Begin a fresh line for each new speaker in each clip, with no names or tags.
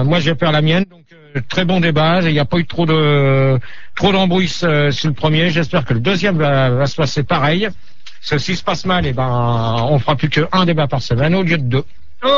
ben moi j'ai fait la mienne, donc très bon débat. Il n'y a pas eu trop d'embrouilles sur le premier. J'espère que le deuxième va se passer pareil. Parce que s'il se passe mal, on fera plus qu'un débat par semaine au lieu de 2.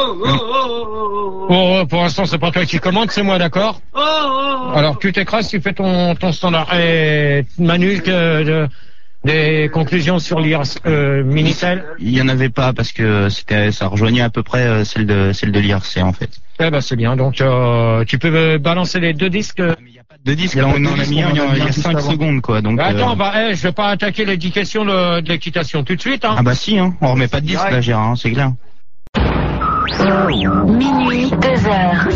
Pour l'instant, c'est pas toi qui commande, c'est moi, d'accord? Alors, tu t'écrases, tu fais ton standard. Et Manu, des conclusions sur l'IRC Minitel?
Il y en avait pas parce que ça rejoignait à peu près celle de l'IRC en fait.
Eh ben c'est bien. Donc tu peux balancer les 2 disques.
Mais il n'y a pas de 2 disques. Là, on en a mis un il y a 5 secondes quoi. Donc.
Attends, je vais pas attaquer les 10 questions de l'équitation tout de suite. Hein.
Ah bah si, hein. On remet pas de disque là, Gérard, hein, c'est clair.
Minuit, 2h.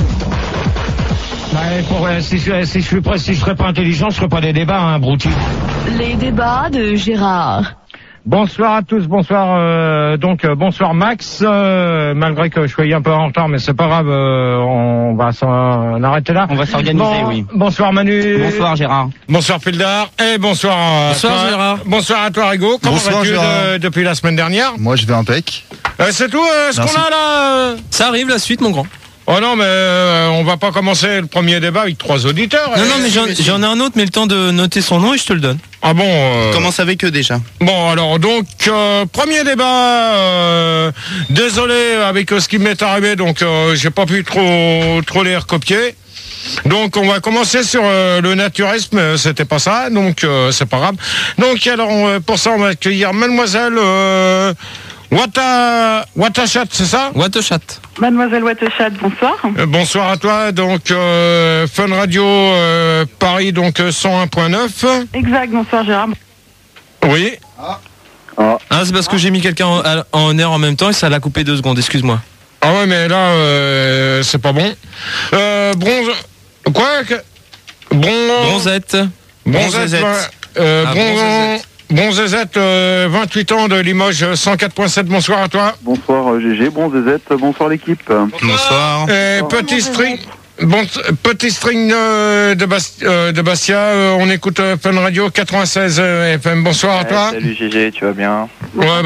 Si je serais pas intelligent, je ferais pas des débats, hein, Brouti.
Les débats de Gérard.
Bonsoir à tous, bonsoir bonsoir Max, malgré que je sois un peu en retard, mais c'est pas grave, on va s'en arrêter là.
On va s'organiser, oui.
Bonsoir Manu.
Bonsoir Gérard.
Bonsoir Pildar, et bonsoir
toi,
Gérard. Bonsoir à toi Rigaud, comment vas-tu depuis la semaine dernière?
Moi je vais impec.
C'est tout ce qu'on a là
Ça arrive la suite mon grand.
Oh non, mais on va pas commencer le premier débat avec 3 auditeurs.
Non, mais j'en ai un autre, mais le temps de noter son nom et je te le donne.
Ah bon
Commence avec eux déjà.
Bon, alors donc, premier débat. Désolé avec ce qui m'est arrivé, donc j'ai pas pu trop les recopier. Donc on va commencer sur le naturisme, c'était pas ça, donc c'est pas grave. Donc alors pour ça on va accueillir mademoiselle Wattachat, c'est ça?
Wattachat.
Mademoiselle Wattachat, bonsoir.
Bonsoir à toi, donc Fun Radio Paris, donc 101.9.
Exact, bonsoir Gérard.
Oui.
C'est parce que j'ai mis quelqu'un en air en même temps et ça l'a coupé 2 secondes, excuse-moi.
Ah ouais, mais là, c'est pas bon. Bronze... Quoi?
Bronzette.
Bonzezette, 28 ans de Limoges, 104.7, bonsoir à toi.
Bonsoir GG, Bonzezette, bonsoir l'équipe.
Bonsoir.
Petit string de Bastia, on écoute Fun Radio 96 FM, bonsoir à toi.
Salut GG, tu vas bien?
Ouais,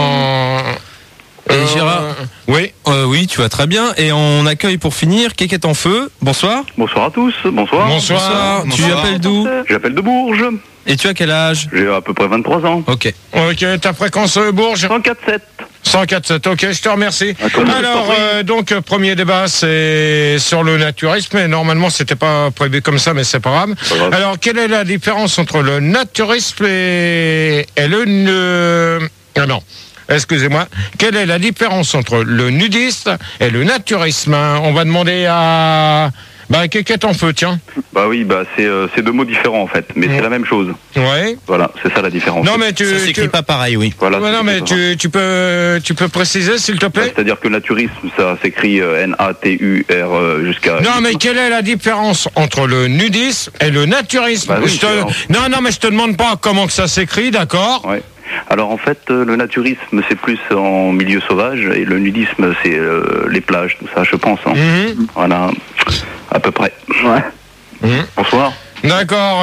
Et Gérard
oui.
Oui, tu vas très bien. Et on accueille pour finir Kékette en feu. Bonsoir.
Bonsoir à tous, bonsoir.
Bonsoir.
Tu appelles d'où?
J'appelle de Bourges.
Et tu as quel âge?
J'ai à peu près 23 ans.
Ok,
ta fréquence Bourges?
104.7.
104.7, ok, je te remercie. Alors, donc, premier débat, c'est sur le naturisme, et normalement, c'était pas prévu comme ça, mais c'est pas grave. Alors, quelle est la différence entre le naturisme et non. Excusez-moi. Quelle est la différence entre le nudiste et le naturisme? On va demander à... Kékette en feu, tiens.
Oui, c'est 2 mots différents en fait, mais c'est la même chose.
Ouais.
Voilà, c'est ça la différence.
Non, mais
ça s'écrit pas pareil, oui.
Voilà.
Ouais, non, mais tu peux préciser, s'il te plaît?
C'est-à-dire que le naturisme, ça s'écrit NATUR jusqu'à...
Non, mais quelle est la différence entre le nudisme et le naturisme? Non, mais je te demande pas comment que ça s'écrit, d'accord?
Ouais. Alors en fait, le naturisme c'est plus en milieu sauvage et le nudisme c'est les plages, tout ça, je pense. Hein. Voilà, à peu près. Ouais. Bonsoir.
D'accord.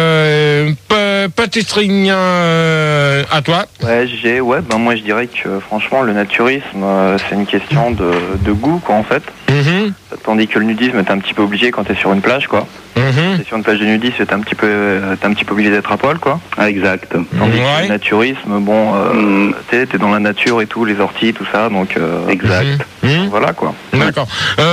Petit string à toi.
Moi je dirais que franchement le naturisme c'est une question de goût quoi en fait. Tandis que le nudisme t'es un petit peu obligé quand t'es sur une plage quoi. T'es sur une plage de nudisme t'es un petit peu obligé d'être à poil quoi.
Ah, exact.
Tandis que le naturisme t'es dans la nature et tout, les orties tout ça donc
exact.
Voilà quoi.
D'accord.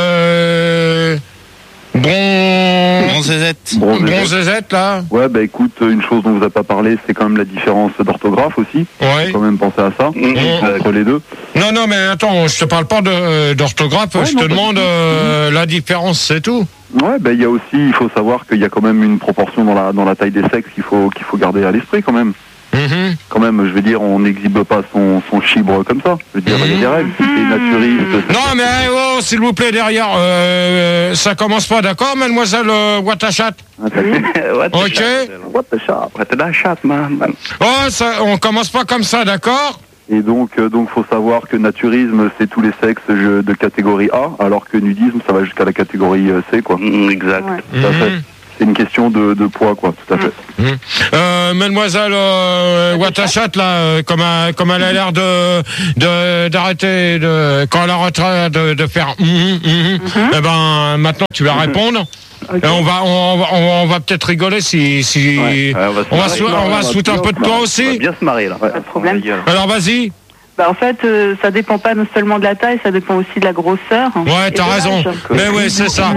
Bronzezette là.
Ouais, écoute, une chose dont vous n'avez pas parlé, c'est quand même la différence d'orthographe aussi.
Ouais.
Faut quand même penser à ça, entre les deux.
Non, mais attends, je te parle pas d'orthographe, je te demande la différence, c'est tout.
Ouais, il y a aussi, il faut savoir qu'il y a quand même une proportion dans la taille des sexes qu'il faut garder à l'esprit quand même. Quand même, je veux dire, on n'exhibe pas son chibre comme ça. Je veux dire, il y a des règles, si c'est naturiste...
Non, mais s'il vous plaît, derrière, ça commence pas, d'accord, mademoiselle Wattachat? Ok.
Wattachat, man.
On commence pas comme ça, d'accord?
Et donc, faut savoir que naturisme, c'est tous les sexes de catégorie A, alors que nudisme, ça va jusqu'à la catégorie C, quoi. Exact.
Ouais.
c'est une question de poids, quoi, tout à fait.
Mademoiselle Wattachat, là, comme elle a l'air d'arrêter quand elle arrêtera de faire eh ben maintenant tu vas répondre. Okay. On va peut-être rigoler si on va se foutre un peu de toi aussi.
On va bien se marrer là.
Pas de problème.
Alors vas-y.
En fait, ça dépend pas seulement de la taille, ça dépend aussi de la grosseur.
Ouais, t'as raison. Mais oui, c'est ça.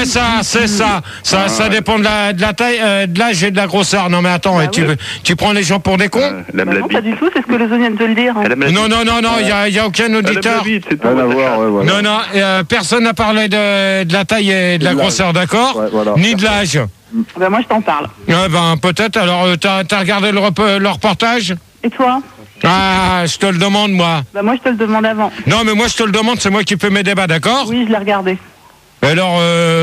Ça dépend de la taille, de l'âge et de la grosseur. Non, mais attends, tu prends les gens pour des cons
non, pas du tout, c'est ce que les autres viennent de le dire.
Non, il y a aucun auditeur. Non, personne n'a parlé de la taille et de la grosseur, d'accord? Ni de l'âge.
Moi, je t'en parle.
Peut-être. Alors, t'as regardé le reportage?
Et toi?
Ah, je te le demande, moi.
Moi, je te le demande avant.
Non, mais moi, je te le demande, c'est moi qui fais mes débats, d'accord?
Oui, je l'ai regardé.
Alors,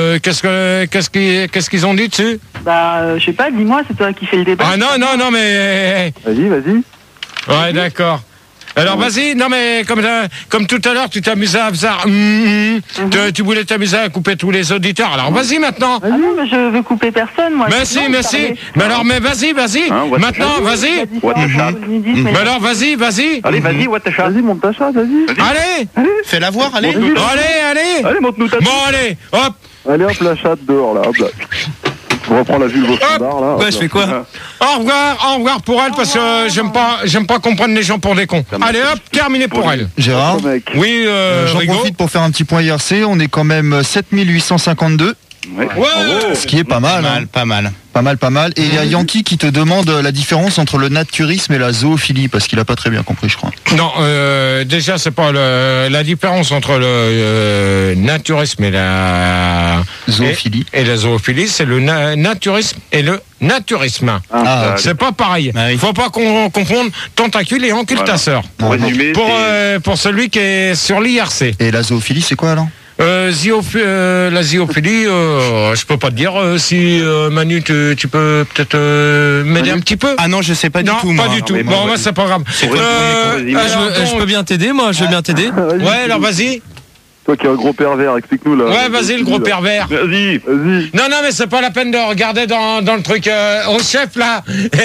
qu'est-ce qu'ils ont dit dessus?
Je sais pas, dis-moi, c'est toi qui fais le débat.
Ah non, mais...
Vas-y.
Ouais, d'accord. Alors vas-y, non mais comme tout à l'heure, tu t'amusais à faire tu voulais t'amuser à couper tous les auditeurs. Alors vas-y maintenant.
Ah non, mais je veux couper personne, moi.
Merci. Mais vas-y. Maintenant, vas-y. Mais alors vas-y.
Allez, vas-y, Wattachat. Vas-y, monte ta chatte, vas-y.
Allez.
Fais-la voir, allez.
Allez,
monte-nous ta chatte.
Bon, allez, hop.
Allez, hop, la chatte dehors, là, hop là. Je reprends la vue de vos standards, là.
Ouais, je fais quoi?
Au revoir pour elle, parce que j'aime pas comprendre les gens pour des cons. Allez hop, terminé pour elle.
Gérard,
oui,
j'en profite pour faire un petit point IRC. On est quand même 7852.
Ouais.
Ce qui est pas mal.
Pas mal.
Et il y a Yankee qui te demande la différence entre le naturisme et la zoophilie, parce qu'il a pas très bien compris, je crois.
Non, déjà c'est pas la différence entre le naturisme et la
zoophilie.
Et la zoophilie, c'est le naturisme et le naturisme. C'est pas pareil. Faut pas confondre tentacule et occultateur. Pour celui qui est sur l'IRC.
Et la zoophilie, c'est quoi alors?
La zoophilie, je peux pas te dire si Manu, tu peux peut-être m'aider un petit peu.
Ah non, je sais pas du tout.
Pas du tout. Bon, c'est pas grave.
Je peux bien t'aider, moi. Je veux bien t'aider.
Ouais, alors vas-y.
Toi qui es un gros pervers, explique-nous là.
Ouais, vas-y, le gros pervers.
Vas-y.
Non, mais c'est pas la peine de regarder dans le truc au chef là.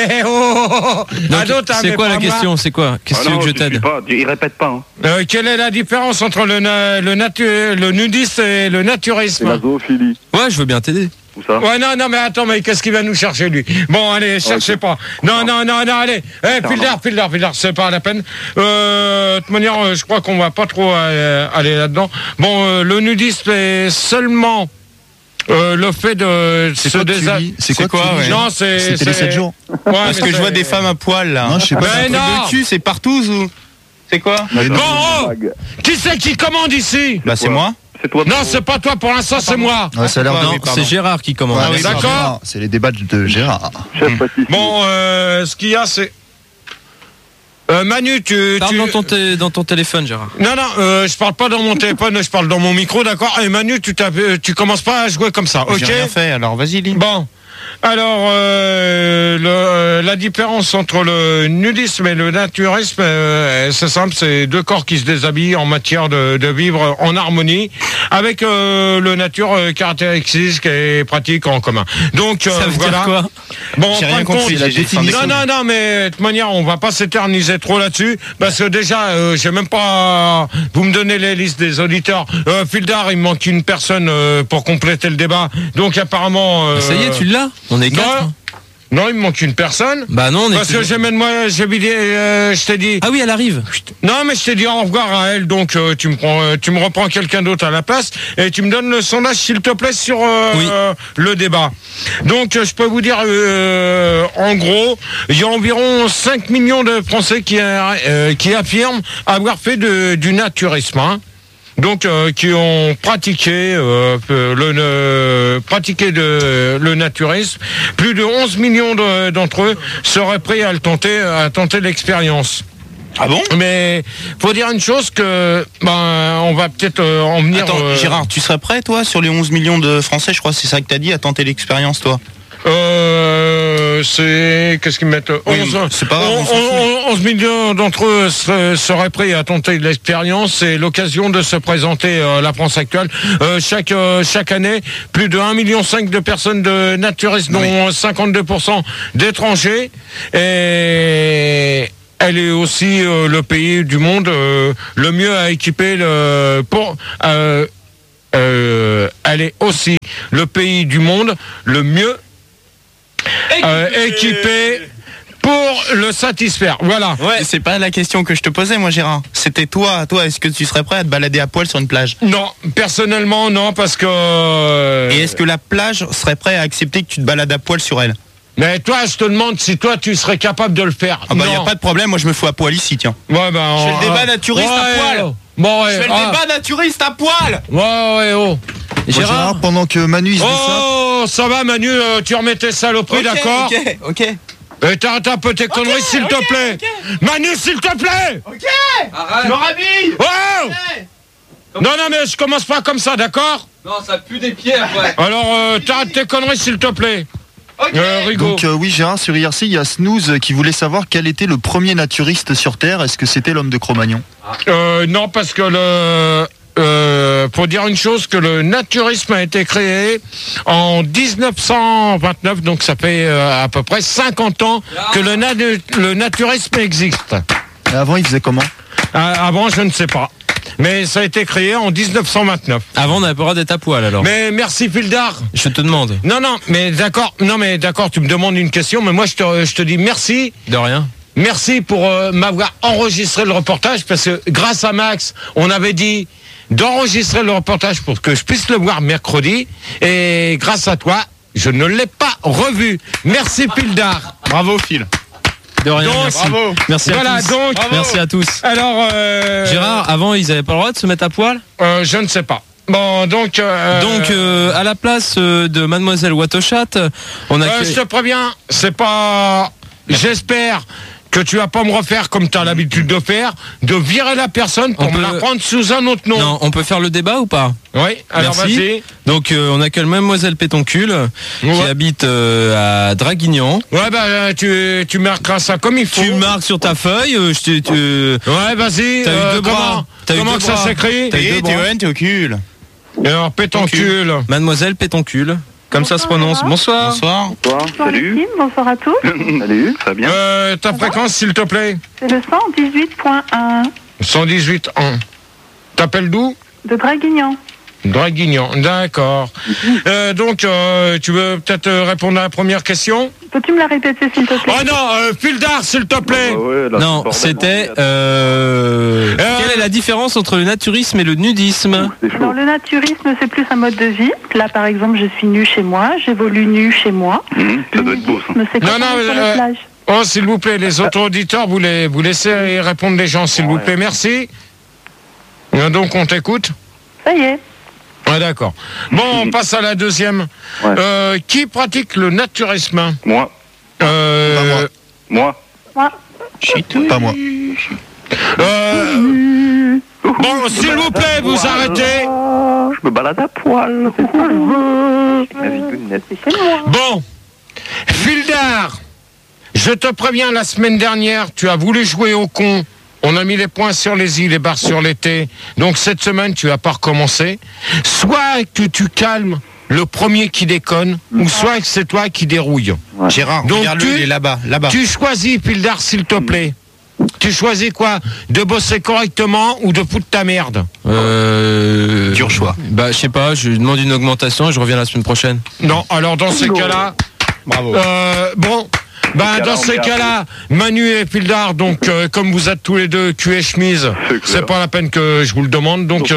C'est quoi la question? C'est quoi? Qu'est-ce que je t'aide?
Il répète pas.
Quelle est la différence entre le nudisme et le naturisme?
C'est la zoophilie.
Ouais, je veux bien t'aider.
Où ça?
Ouais, non, mais attends, mais qu'est-ce qu'il va nous chercher, lui? Bon, allez, cherchez pas. Non, allez. Pildar, c'est pas la peine. De toute manière, je crois qu'on va pas trop aller là-dedans. Bon, le nudisme est seulement le fait de se déshabiller.
C'est quoi?
Non, c'est
les 7 jours.
Ouais,
parce que je vois des femmes à poil, là.
Non, je sais pas.
Mais non.
Le cul, c'est partout, ou? C'est quoi?
Bon, qui c'est qui commande ici?
Bah, c'est moi.
Non, c'est pas toi, pour l'instant, c'est moi.
Ouais, ça a l'air
c'est Gérard qui commande.
Ah oui, d'accord.
C'est les débats de Gérard.
Bon, ce qu'il y a, c'est... Manu,
Parle dans ton téléphone, Gérard.
Non, je parle pas dans mon téléphone, je parle dans mon micro, d'accord? Et Manu, tu commences pas à jouer comme ça, ok?
J'ai rien fait, alors vas-y, Lynn.
Bon. Alors, la différence entre le nudisme et le naturisme, c'est simple, c'est deux corps qui se déshabillent en matière de vivre en harmonie avec le nature caractéristique et pratique en commun. Donc,
ça veut
voilà.
Dire quoi?
Bon,
j'ai rien compris.
Non, mais de toute manière, on va pas s'éterniser trop là-dessus, parce que déjà, j'ai même pas... Vous me donnez les listes des auditeurs. Fildar, il me manque une personne pour compléter le débat. Donc, apparemment...
ça y est, tu l'as? On est 4.
Non, il me manque une personne.
Bah non, on est
parce que je t'ai dit.
Ah oui, elle arrive.
Non, mais je t'ai dit au revoir à elle, donc tu me reprends quelqu'un d'autre à la place et tu me donnes le sondage, s'il te plaît, sur le débat. Donc, je peux vous dire, en gros, il y a environ 5 millions de Français qui affirment avoir fait du naturisme. Hein. Donc, qui ont pratiqué le naturisme. Plus de 11 millions d'entre eux seraient prêts à tenter l'expérience.
Ah bon?
Mais faut dire une chose que on va peut-être en venir.
Attends, Gérard, tu serais prêt, toi, sur les 11 millions de Français, je crois que c'est ça que t'as dit, à tenter l'expérience, toi?
C'est... Qu'est-ce qu'ils mettent 11 millions d'entre eux seraient prêts à tenter l'expérience. C'est l'occasion de se présenter à la France actuelle. Chaque année, plus de 1,5 million de personnes de naturistes, dont 52% d'étrangers. Et elle est aussi le pays du monde le mieux à équiper elle est aussi le pays du monde le mieux équipé pour le satisfaire. Voilà.
Ouais, c'est pas la question que je te posais, moi, Gérard. C'était toi, est-ce que tu serais prêt à te balader à poil sur une plage?
Non, personnellement, non, parce que...
Et est-ce que la plage serait prête à accepter que tu te balades à poil sur elle?
Mais toi, je te demande si toi, tu serais capable de le faire.
Ah bah, y a pas de problème, moi, je me fous à poil ici, tiens.
Ouais, bah...
Je fais le débat naturiste à poil.
Bon, ouais,
je fais le débat naturiste à poil.
Ouais,
Gérard, pendant que Manu il se dit
ça va Manu, tu remets tes saloperies, d'accord?
Ok.
Et t'arrêtes un peu tes conneries, s'il te plaît. Manu, s'il te plaît.
Ok. Arrête. Je me rhabille.
Oh non, mais je commence pas comme ça, d'accord?
Non, ça pue des pieds après.
Alors, t'arrêtes tes conneries, s'il te plaît. Rigaud.
Donc oui, Gérard, sur IRC, il y a Snooze qui voulait savoir quel était le premier naturiste sur Terre. Est-ce que c'était l'homme de Cro-Magnon?
Non, parce que faut dire une chose, que le naturisme a été créé en 1929, donc ça fait à peu près 50 ans que le naturisme existe.
Et avant, il faisait comment?
Avant, je ne sais pas. Mais ça a été créé en 1929.
Avant, on n'avait pas le droit d'être à poil, alors.
Mais merci, Fildar.
Je te demande.
Non, mais d'accord, tu me demandes une question, mais moi, je te dis merci.
De rien.
Merci pour m'avoir enregistré le reportage, parce que grâce à Max, on avait dit d'enregistrer le reportage pour que je puisse le voir mercredi, et grâce à toi, je ne l'ai pas revu. Merci, Fildar.
Bravo, Phil.
De rien,
donc,
merci.
Bravo.
Merci
voilà,
à tous.
Donc,
merci à tous.
Alors,
Gérard, avant, ils avaient pas le droit de se mettre à poil?
Je ne sais pas. Bon, donc...
à la place de Mademoiselle Watochat, on a...
je te préviens, c'est pas... J'espère que tu vas pas me refaire comme tu as l'habitude de faire, de virer la personne pour me la prendre sous un autre nom.
Non, on peut faire le débat ou pas?
Oui, alors vas-y.
Donc on accueille Mademoiselle Pétoncule qui habite à Draguignan.
Ouais, bah tu marqueras ça comme il faut.
Tu marques sur ta feuille.
Ouais, vas-y.
T'as eu deux bras.
Comment que ça s'écrit?
Pétoncule.
Alors, Pétoncule.
Mademoiselle Pétoncule. Comme ça se prononce. Bonsoir.
Bonsoir,
Salut.
Christine, bonsoir à tous.
Salut, ça va bien?
Ta fréquence, s'il te plaît?
C'est le 118.1.
118.1. T'appelles d'où?
De Draguignan.
Draguignan, d'accord. Donc, tu veux peut-être répondre à la première question?
Peux-tu me la répéter, s'il te plaît?
Oh non, Fildar, s'il te plaît.
Non, c'était... quelle est la différence entre le naturisme et le nudisme?
Alors, le naturisme, c'est plus un mode de vie. Là, par exemple, je suis nue chez moi, j'évolue nue chez moi.
Ça doit être beau, ça.
C'est comme sur la plage.
Oh, s'il vous plaît, les autres auditeurs, vous laissez répondre les gens, s'il vous plaît. Merci. Donc, on t'écoute.
Ça y est.
Ah, d'accord. Bon, on passe à la deuxième. Ouais. Qui pratique le naturisme?
Moi. Moi.
Pas moi.
Bon, s'il vous plaît, vous arrêtez.
Je me balade à poil.
Bon, Fildar, je te préviens, la semaine dernière, tu as voulu jouer au con. On a mis les points sur les i, les barres sur les t. Donc cette semaine, tu vas pas recommencer. Soit que tu calmes le premier qui déconne, ou soit que c'est toi qui dérouille.
Ouais. Gérard, donc regarde-le, il est là-bas.
Tu choisis, Fildar, s'il te plaît. Tu choisis quoi? De bosser correctement ou de foutre ta merde?
Dur choix.
Bah, je sais pas, je demande une augmentation et je reviens la semaine prochaine.
Non, alors dans ces cas-là...
Bravo.
Bon... dans ces cas-là, Manu et Fildar, donc comme vous êtes tous les deux cul et chemise, c'est pas la peine que je vous le demande. Donc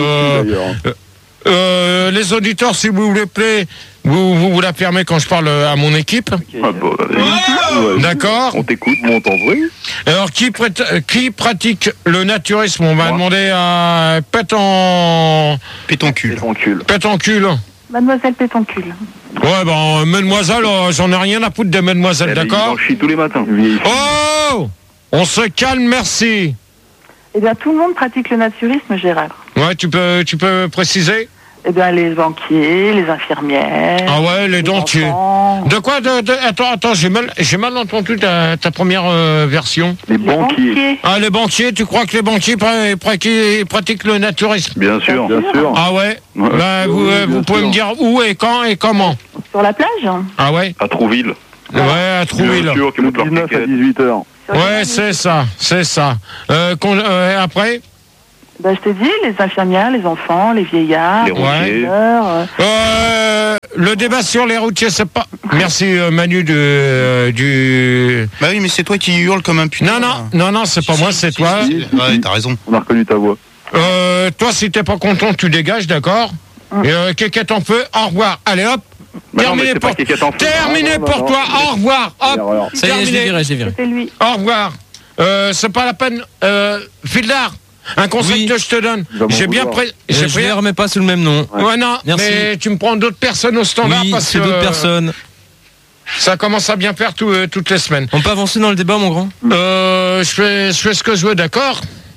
les auditeurs, si vous voulez plaît, vous la fermez quand je parle à mon équipe. D'accord.
On t'écoute, on t'envoie.
Alors qui pratique le naturisme? On va demander à
Pétoncule.
Mademoiselle Pétoncule.
Ouais, bon, mademoiselle, j'en ai rien à foutre des mademoiselles, d'accord?
Je chie tous les matins.
Oh! On se calme, merci.
Eh bien, tout le monde pratique le naturisme, Gérard.
Ouais, tu peux préciser?
Eh bien, les banquiers, les infirmières.
Ah ouais, les dentiers.
enfants.
De quoi Attends, j'ai mal entendu ta première version.
Les banquiers.
Ah, les banquiers, tu crois que les banquiers pratiquent le naturisme?
Bien sûr.
Ah ouais,
Ouais.
Bah, vous
Bien
pouvez
sûr.
me dire où et quand et comment?
Sur la plage.
Ah ouais.
À Trouville.
Ouais, à Trouville.
Bien sûr, qui montent leur 19 à 18h.
Ouais, c'est ça. Après
Ben, je t'ai dit, les infirmières, les enfants, les vieillards,
Les routiers.
sœurs,
le débat sur les routiers, c'est pas... Merci Manu du...
Bah oui, mais c'est toi qui hurle comme un putain.
Non, c'est pas moi, c'est toi.
Ouais, t'as raison.
On a reconnu ta voix.
Toi, si t'es pas content, tu dégages, d'accord? Kékette en feu, au revoir. Allez hop, terminé pour toi, au revoir, hop.
Ça y est, je l'ai viré.
c'était lui.
Au revoir. C'est pas la peine. Fildar, un conseil
Oui.
que je te donne.
Il va m'en
J'ai bien
vouloir.
Je les remets pas sous le même nom.
Ouais, non,
Merci.
mais tu me prends d'autres personnes au standard
Oui,
parce
c'est
que
d'autres personnes.
ça commence à bien faire toutes les semaines.
On peut avancer dans le débat, mon grand?
Je fais ce que je veux, d'accord?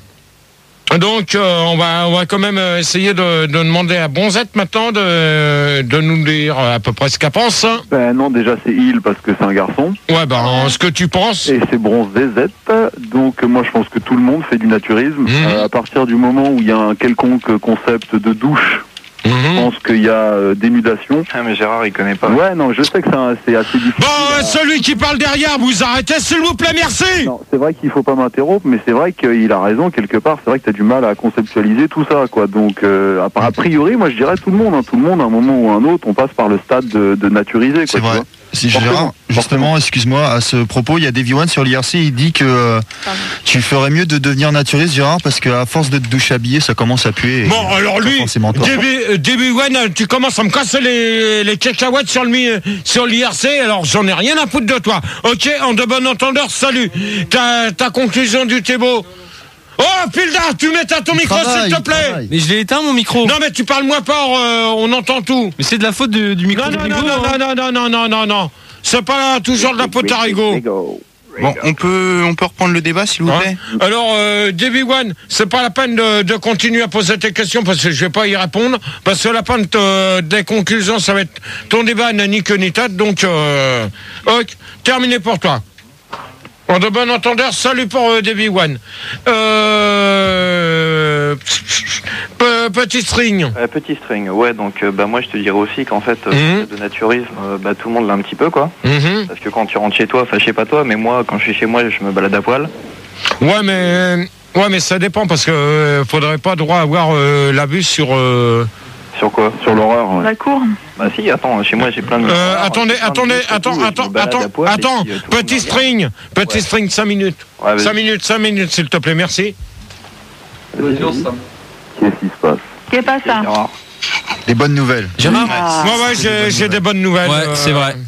Donc, on va quand même essayer de demander à Bonzette maintenant de nous dire à peu près ce qu'elle pense.
Ben non, déjà c'est Il parce que c'est un garçon.
Ouais, ce que tu penses.
Et c'est Bronze ZZ. Donc moi je pense que tout le monde fait du naturisme. À partir du moment où il y a un quelconque concept de douche, je pense qu'il y a dénudation.
Ah, mais Gérard, il connaît pas.
Ouais, non, je sais que c'est assez difficile.
Bon, celui qui parle derrière, vous arrêtez s'il vous plaît, merci.
Non, c'est vrai qu'il faut pas m'interrompre, mais c'est vrai qu'il a raison quelque part. C'est vrai que tu as du mal à conceptualiser tout ça, quoi. Donc, a priori, moi je dirais tout le monde, à un moment ou à un autre, on passe par le stade de naturiser, quoi.
C'est vrai.
Tu vois.
Si Gérard, justement, excuse-moi, à ce propos, il y a Davy One sur l'IRC, il dit que tu ferais mieux de devenir naturiste, Gérard, parce qu'à force de te douche habillé, ça commence à puer.
Bon, alors lui,
Début
début One, tu commences à me casser les cacahuètes sur l'IRC, alors j'en ai rien à foutre de toi. Ok, en de bon entendeur, salut. Ta conclusion du Thébo. Oh, Fildar, tu mets à ton micro, s'il te plaît.
Mais je l'ai éteint, mon micro.
Non, mais tu parles moins fort, on entend tout.
Mais c'est de la faute du micro.
Non. C'est pas toujours de la faute à Rigaud.
Bon, on peut reprendre le débat, s'il vous plaît.
Alors, Davy One, c'est pas la peine de continuer à poser tes questions parce que je vais pas y répondre. Parce que la fin des conclusions, ça va être ton débat n'a ni queue ni tête. Donc, ok, terminé pour toi. En de bon entendeur, salut pour Davy One. Petit string.
Petit string, ouais, donc moi je te dirais aussi qu'en fait, de naturisme, tout le monde l'a un petit peu, quoi. Parce que quand tu rentres chez toi, enfin je sais pas toi, mais moi quand je suis chez moi, je me balade à poil.
Ouais, mais ça dépend parce que faudrait pas droit avoir l'abus sur.
Sur quoi?
Sur l'horreur, ouais.
La cour.
Bah si, attends, chez moi j'ai plein de...
Attends, petit string, 5 minutes.
Ouais,
5 minutes, s'il te plaît, merci.
Qu'est-ce qui se passe?
Qu'est pas ça?
Des bonnes nouvelles.
Gérard?
Ouais, j'ai des bonnes nouvelles.
Ouais, c'est vrai.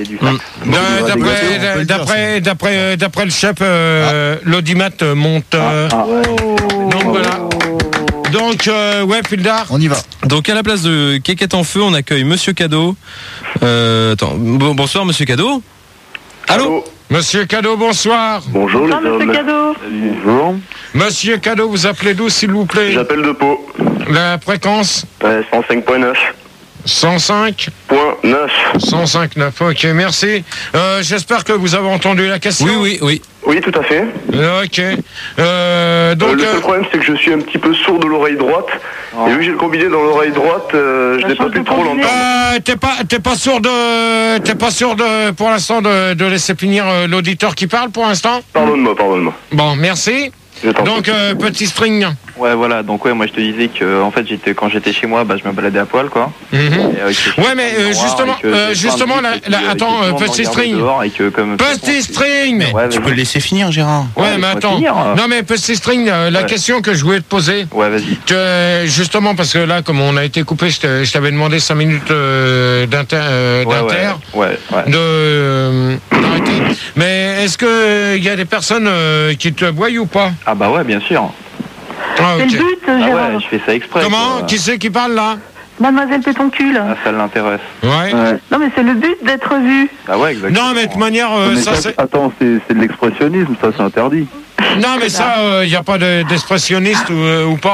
D'après le chef, l'audimat monte. Donc voilà. Donc, ouais, Fildar.
On y va.
Donc à la place de Kékette en feu, on accueille Monsieur Cadeau. Bonsoir Monsieur Cadeau. Allô?
Monsieur Cadeau, bonsoir.
Bonjour les
Monsieur
hommes.
Cadeau.
Bonjour.
Monsieur Cadeau, vous appelez d'où, s'il vous plaît?
J'appelle de Pau.
La fréquence
105.9.
105.9. 105.9, ok, merci. J'espère que vous avez entendu la question.
Oui.
Oui, tout à fait.
Ok. Donc,
le seul problème, c'est que je suis un petit peu sourd de l'oreille droite. Et vu que j'ai le combiné dans l'oreille droite, je n'ai pas pu trop l'entendre.
t'es pas sûr de, pour l'instant, de laisser finir l'auditeur qui parle pour l'instant?
Pardonne-moi.
Bon, merci. Donc, petit string.
Ouais, voilà, donc ouais, moi je te disais que en fait quand j'étais chez moi, je me baladais à poil, quoi.
Ouais, mais justement, attends, petit string. Petit string.
Mais tu peux le laisser finir, Gérard.
Ouais, mais attends. Non, mais petit string, la question que je voulais te poser.
Ouais, vas-y.
Justement, parce que là, comme on a été coupé, je t'avais demandé 5 minutes d'inter.
Ouais.
D'arrêter. Mais est-ce que il y a des personnes qui te voient ou pas?
Ah bah ouais, bien sûr.
Ah,
C'est
ok.
le but, Gérard.
Ouais, je fais ça exprès.
Comment?
Quoi.
Qui c'est qui parle là?
Mademoiselle Pétoncule.
Ah, ça l'intéresse.
Ouais.
Non, mais c'est le but d'être vu.
Ah ouais, exactement.
Non, mais de toute manière,
Mais
ça
ça,
c'est.
attends, c'est de l'expressionnisme, ça c'est interdit.
Non, mais ça, il n'y a pas d'expressionniste ou pas.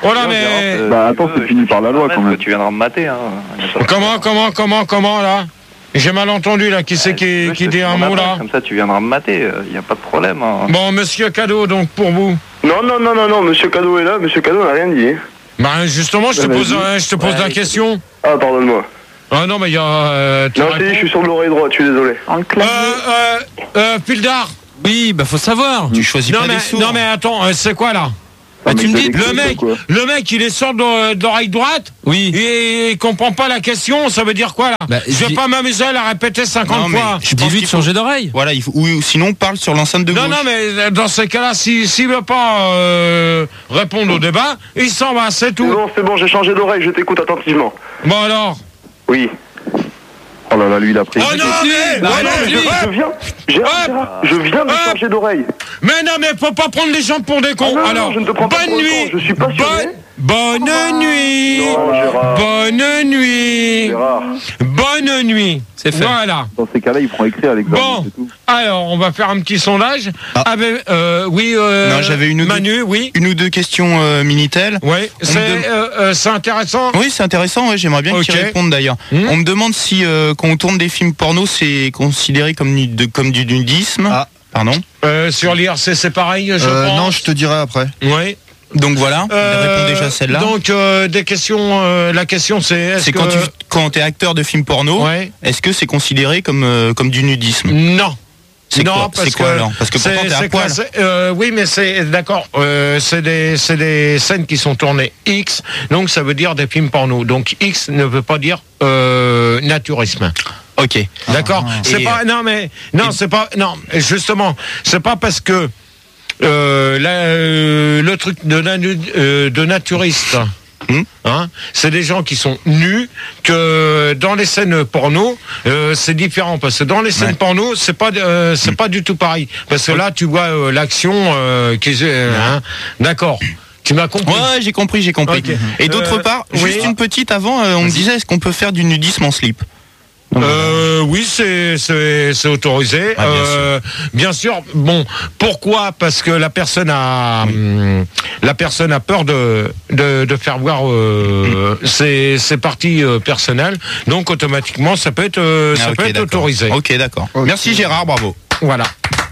Oh là, mais...
Bah attends, c'est fini par la loi quand même.
Tu viendras me mater, hein.
Comment, là? J'ai mal entendu, là. Qui c'est qui dit un mot, là?
Comme ça, tu viendras me mater, il n'y a pas de problème. Hein.
Bon, monsieur Cadeau, donc, pour vous.
Non, monsieur Cadeau est là, monsieur Cadeau n'a rien dit.
Bah, justement, je te pose la question.
Ah, pardonne-moi.
Ah non, mais il y a...
non, je suis sur l'oreille droite, je suis désolé.
Pildar.
Oui, bah faut savoir.
Tu choisis pas des sourds.
Non, mais attends, c'est quoi, là?
Bah, tu me dis,
le mec, il est sort d'oreille droite.
Oui.
Et il comprend pas la question. Ça veut dire quoi, là?
Bah,
je vais pas m'amuser à la répéter 50 fois.
Dis-lui de changer d'oreille.
Voilà, ou sinon parle sur l'enceinte de gauche.
Non, mais dans ces cas-là, s'il veut pas répondre au débat, il s'en va, c'est tout.
C'est bon, j'ai changé d'oreille, je t'écoute attentivement.
Bon alors.
Oui.
Oh là là, lui il a pris.
Oh non,
je viens de changer d'oreille.
Mais non, mais faut pas prendre les gens pour des cons. Alors,
je ne te prends pas
bonne nuit.
Je suis passionné.
Bonne nuit. Bonne nuit. Bonne nuit.
C'est fait.
Voilà.
Dans ces cas-là, il prend écrit à l'examen.
Bon, alors on va faire un petit sondage. Oui.
Non, j'avais
Manu, oui.
Une ou deux questions Minitel.
Oui. C'est intéressant.
Oui, c'est intéressant. Ouais, j'aimerais bien que tu répondes d'ailleurs. On me demande si quand on tourne des films porno, c'est considéré comme du nudisme. Ah, pardon.
Sur l'IRC, c'est pareil. Je pense.
Non, je te dirai après.
Oui.
Donc voilà, réponds déjà à celle-là.
Donc des questions, la question c'est
c'est quand tu es acteur de film porno, est-ce que c'est considéré comme du nudisme?
Non.
C'est quoi alors? Parce que pourtant t'es à poil.
Oui, mais c'est d'accord. C'est des scènes qui sont tournées X, donc ça veut dire des films porno. Donc X ne veut pas dire naturisme.
Ok.
D'accord. Justement, c'est pas parce que le truc de naturiste, c'est des gens qui sont nus, que dans les scènes porno, c'est différent parce que dans les scènes porno, c'est pas du tout pareil parce que là tu vois l'action d'accord. Tu m'as compris?
Ouais, j'ai compris. Okay. Et d'autre part, juste une petite avant, on me disait, est-ce qu'on peut faire du nudisme en slip?
Oui, c'est autorisé. Bien sûr. Bon, pourquoi? Parce que la personne a peur de faire voir ses parties personnelles. Donc automatiquement, ça peut être autorisé.
Ok, d'accord. Merci Gérard, bravo.
Voilà.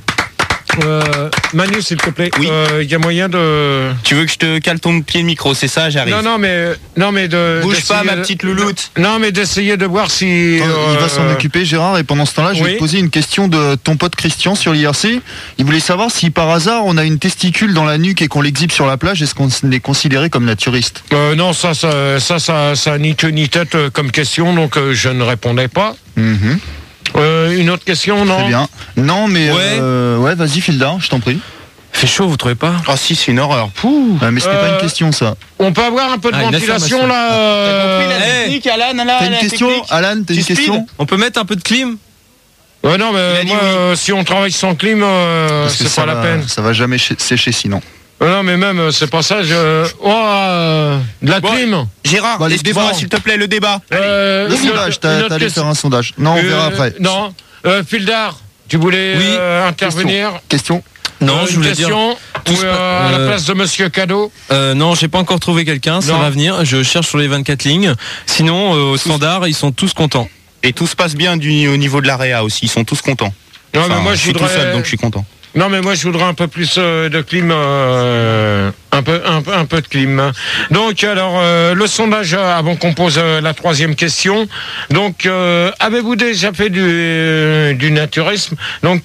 Manu, s'il te plaît.
Oui.
Y a moyen de.
Tu veux que je te cale ton pied de micro, c'est ça, j'arrive.
Non, mais
bouge pas, ma petite louloute.
Non, mais d'essayer de voir si.
Il va s'en occuper, Gérard, et pendant ce temps-là, je vais te poser une question de ton pote Christian sur l'IRC. Il voulait savoir si par hasard on a une testicule dans la nuque et qu'on l'exhibe sur la plage, est-ce qu'on est considéré comme naturiste?
Non, ça ni queue ni tête comme question, donc je ne répondais pas. Une autre question, non?
Très bien. Non, mais vas-y, Filda, je t'en prie.
Fait chaud, vous trouvez pas?
Ah si, c'est une horreur.
Mais c'était pas une question, ça.
On peut avoir un peu de ventilation, là.
T'as compris la technique, Alan?
T'as une question, Alan? T'as une question?
On peut mettre un peu de clim?
Non, mais moi, si on travaille sans clim, c'est pas la peine.
Ça va jamais sécher sinon.
Non, mais même, c'est pas ça, de la clim.
Gérard, laisse-moi, s'il te plaît, le débat.
Le sondage, t'allais faire un sondage. Non, on verra après.
Non, Fildar, tu voulais intervenir?
Question.
Non, je voulais dire...
à la place de Monsieur Cadeau.
Non, j'ai pas encore trouvé quelqu'un, ça va venir. Je cherche sur les 24 lignes. Sinon, au standard, ils sont tous contents.
Et tout se passe bien au niveau de la réa aussi, ils sont tous contents.
Non, mais moi,
je suis tout seul, donc je suis content.
Non, mais moi je voudrais un peu plus de clim, un peu de clim. Donc alors le sondage avant qu'on pose la troisième question. Donc avez-vous déjà fait du naturisme? Donc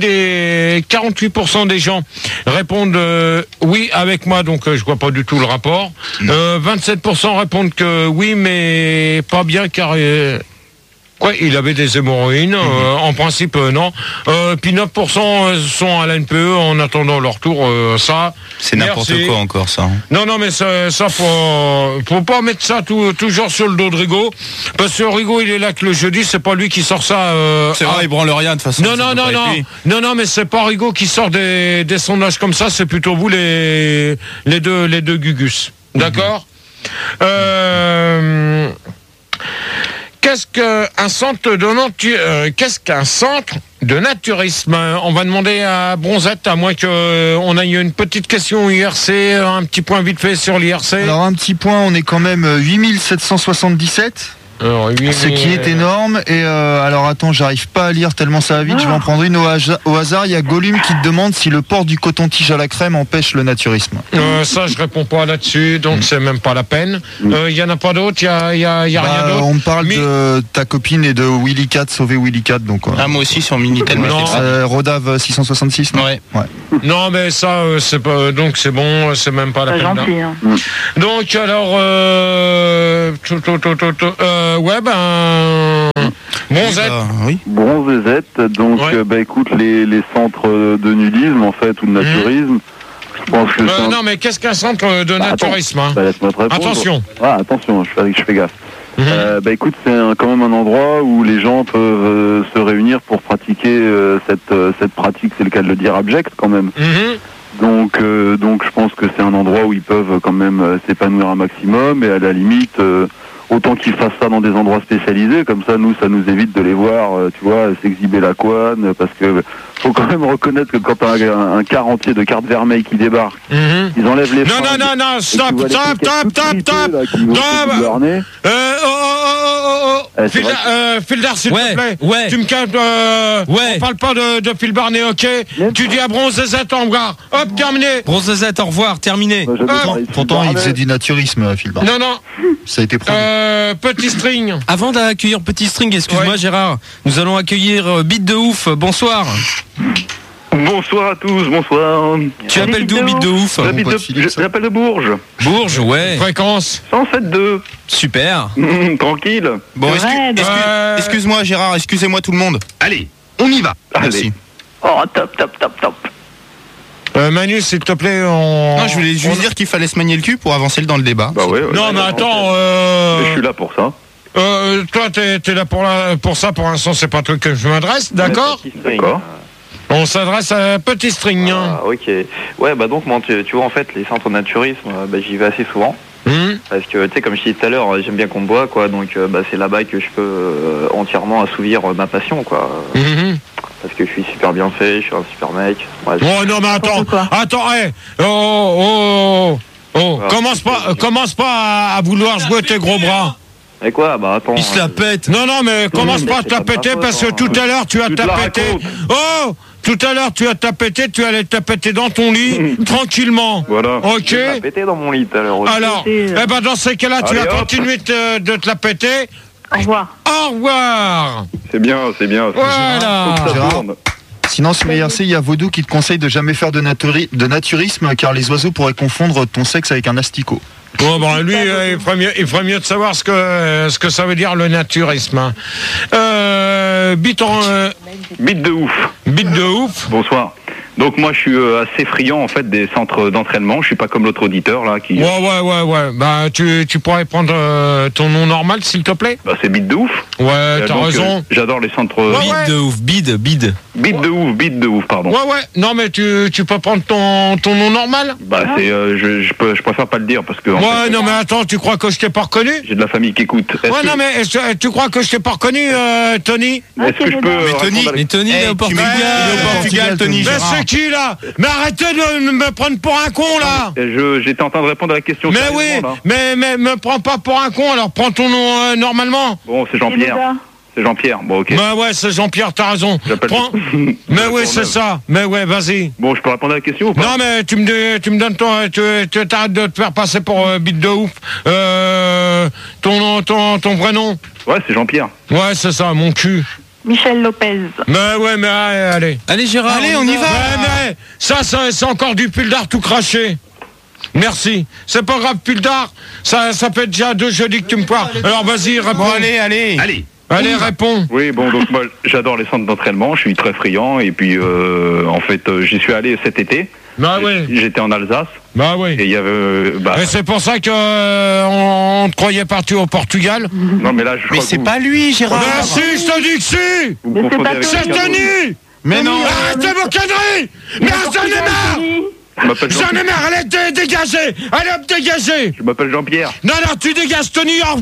48% des gens répondent oui avec moi, donc je vois pas du tout le rapport. 27% répondent que oui, mais pas bien car il avait des hémorroïdes, en principe non. Puis 9% sont à l'NPE en attendant leur tour, ça.
C'est n'importe quoi encore ça.
Non, mais ça faut pas mettre ça toujours sur le dos de Rigaud, parce que Rigaud il est là que le jeudi, c'est pas lui qui sort ça.
C'est vrai, il branle rien de toute façon.
Non, mais c'est pas Rigaud qui sort des sondages comme ça, c'est plutôt vous les deux Gugus. D'accord. Qu'est-ce qu'un centre de naturisme. On va demander à Bronzette, à moins qu'on ait une petite question IRC, un petit point vite fait sur l'IRC.
Alors un petit point, on est quand même 8777.
Alors,
ce qui est énorme. Et alors attends, j'arrive pas à lire tellement ça va vite. Je vais en prendre une au hasard. Il y a Gollum qui te demande si le port du coton-tige à la crème empêche le naturisme.
Ça, je réponds pas là-dessus, donc c'est même pas la peine. Il y en a pas d'autres. Il y a rien d'autre.
On me parle de ta copine et de Willy Cat, sauver Willy Cat. Donc.
Moi aussi sur Minitel.
Rodav 666. Non
ouais.
Non, mais ça, c'est pas. Donc c'est bon, c'est même pas la peine.
Gentil, hein.
Donc alors. Ouais, Bronzette.
Oui. Bronzette, donc écoute, les centres de nudisme en fait ou de naturisme, je pense que
non mais qu'est-ce qu'un centre de naturisme
laisse-moi te répondre.
Attention.
Attention, je fais gaffe. Écoute, c'est quand même un endroit où les gens peuvent se réunir pour pratiquer cette pratique, c'est le cas de le dire, abjecte quand même. Donc je pense que c'est un endroit où ils peuvent quand même s'épanouir un maximum et à la limite autant qu'ils fassent ça dans des endroits spécialisés, comme ça ça nous évite de les voir, tu vois, s'exhiber la couenne, parce que faut quand même reconnaître que quand t'as un quart entier de cartes vermeilles qui débarquent, ils enlèvent les fringues.
Non, stop. Fildar, s'il te plaît. Tu me calmes, on parle pas de Phil Barnet, ok? Tu dis à Bronzette, au revoir. Hop, terminé.
Bronzette, au revoir, terminé.
Pourtant, il faisait du naturisme, Phil Barnet.
Non.
Ça a été pris.
Petit String.
Avant d'accueillir Petit String, excuse-moi Gérard, nous allons accueillir Bite de Ouf. Bonsoir.
Bonsoir à tous, bonsoir.
Tu appelles d'où, Bite de Ouf?
J'appelle de Bourges.
Bourges, ouais.
Fréquence
107.2.
Super.
Tranquille.
Bon, excuse-moi Gérard, excusez-moi tout le monde.
Allez, on y va.
Allez.
Oh, top.
Manu, s'il te plaît,
Non, je voulais juste dire qu'il fallait se manier le cul pour avancer dans le débat.
Non, mais attends.
Je suis là pour ça.
Toi, t'es là pour ça. Pour l'instant, c'est pas toi que je m'adresse, d'accord?
D'accord.
On s'adresse à Petit String.
Ok. Ouais, donc moi, tu vois, en fait, les centres de naturisme, j'y vais assez souvent. Parce que, tu sais, comme je disais tout à l'heure, j'aime bien qu'on me boit, quoi. Donc, c'est là-bas que je peux entièrement assouvir ma passion, quoi. Parce que je suis super bien fait, je suis un super mec. Ouais,
non, mais attends, hey. Commence pas à vouloir jouer tes gros bras.
Et quoi? Attends.
Il se la pète.
Non, mais commence pas à te la péter parce que tout à l'heure tu as tapété. Tout à l'heure tu as tapété, tu allais taper dans ton lit tranquillement.
Voilà.
Ok.
Je l'ai pété dans mon lit tout à l'heure.
Alors, dans ces cas-là, tu vas continuer de te la péter.
Au revoir.
Au revoir.
C'est bien.
Voilà.
Gérard. Sinon, sur l'IRC, il y a Vaudou qui te conseille de jamais faire de naturisme car les oiseaux pourraient confondre ton sexe avec un asticot.
Lui, il ferait mieux de savoir ce que ça veut dire le naturisme. Bite
de Ouf.
Bite de Ouf.
Bonsoir. Donc moi je suis assez friand en fait des centres d'entraînement. Je suis pas comme l'autre auditeur là qui.
Ouais. Tu pourrais prendre ton nom normal s'il te plaît.
C'est Bite de Ouf.
Ouais, t'as raison.
J'adore les centres.
Bite de Ouf, bide.
Bite de Ouf, pardon.
Ouais. Non mais tu peux prendre ton nom normal.
Je préfère pas le dire parce que.
Non mais attends, tu crois que je t'ai pas reconnu?
J'ai de la famille qui écoute.
Non mais tu crois que je t'ai pas reconnu, Tony?
Est-ce que je peux?
Mais Tony, il est au Portugal, Tony.
Mais c'est qui là? Mais arrêtez de me prendre pour un con là.
J'étais en train de répondre à la question.
Mais oui, mais me prends pas pour un con, alors prends ton nom normalement.
Bon, c'est Jean-Pierre. C'est Jean-Pierre, bon ok.
C'est Jean-Pierre, t'as raison. Mais oui, c'est ça. Mais ouais, vas-y.
Bon, je peux répondre à la question ou pas?
Non, mais tu me donnes tu t'arrêtes de te faire passer pour Bite de Ouf. Ton vrai nom?
Ouais, c'est Jean-Pierre.
Ouais, c'est ça, mon cul.
Michel Lopez.
Mais allez.
Allez Gérard,
allez, on y va.
Mais ça c'est encore du Pildar tout craché. Merci. C'est pas grave, Pildar. Ça fait déjà 2 jeudis que tu me parles. Alors vas-y, réponds.
Bon, allez,
réponds.
Oui, donc moi j'adore les centres d'entraînement, je suis très friand et puis en fait j'y suis allé cet été. J'étais en Alsace. Et il y avait.
Et c'est pour ça que on te croyait parti au Portugal.
Non mais là
Mais c'est pas lui, Gérard.
Si, je te dis que si.
Vous me confondez avec
C'est Tony.
Mais non.
Arrêtez vos conneries. Mais j'en ai marre. J'en ai marre. Allez, dégagez. Allez, hop, dégagez.
Je m'appelle Jean-Pierre.
Non, tu dégages, Tony. Au revoir.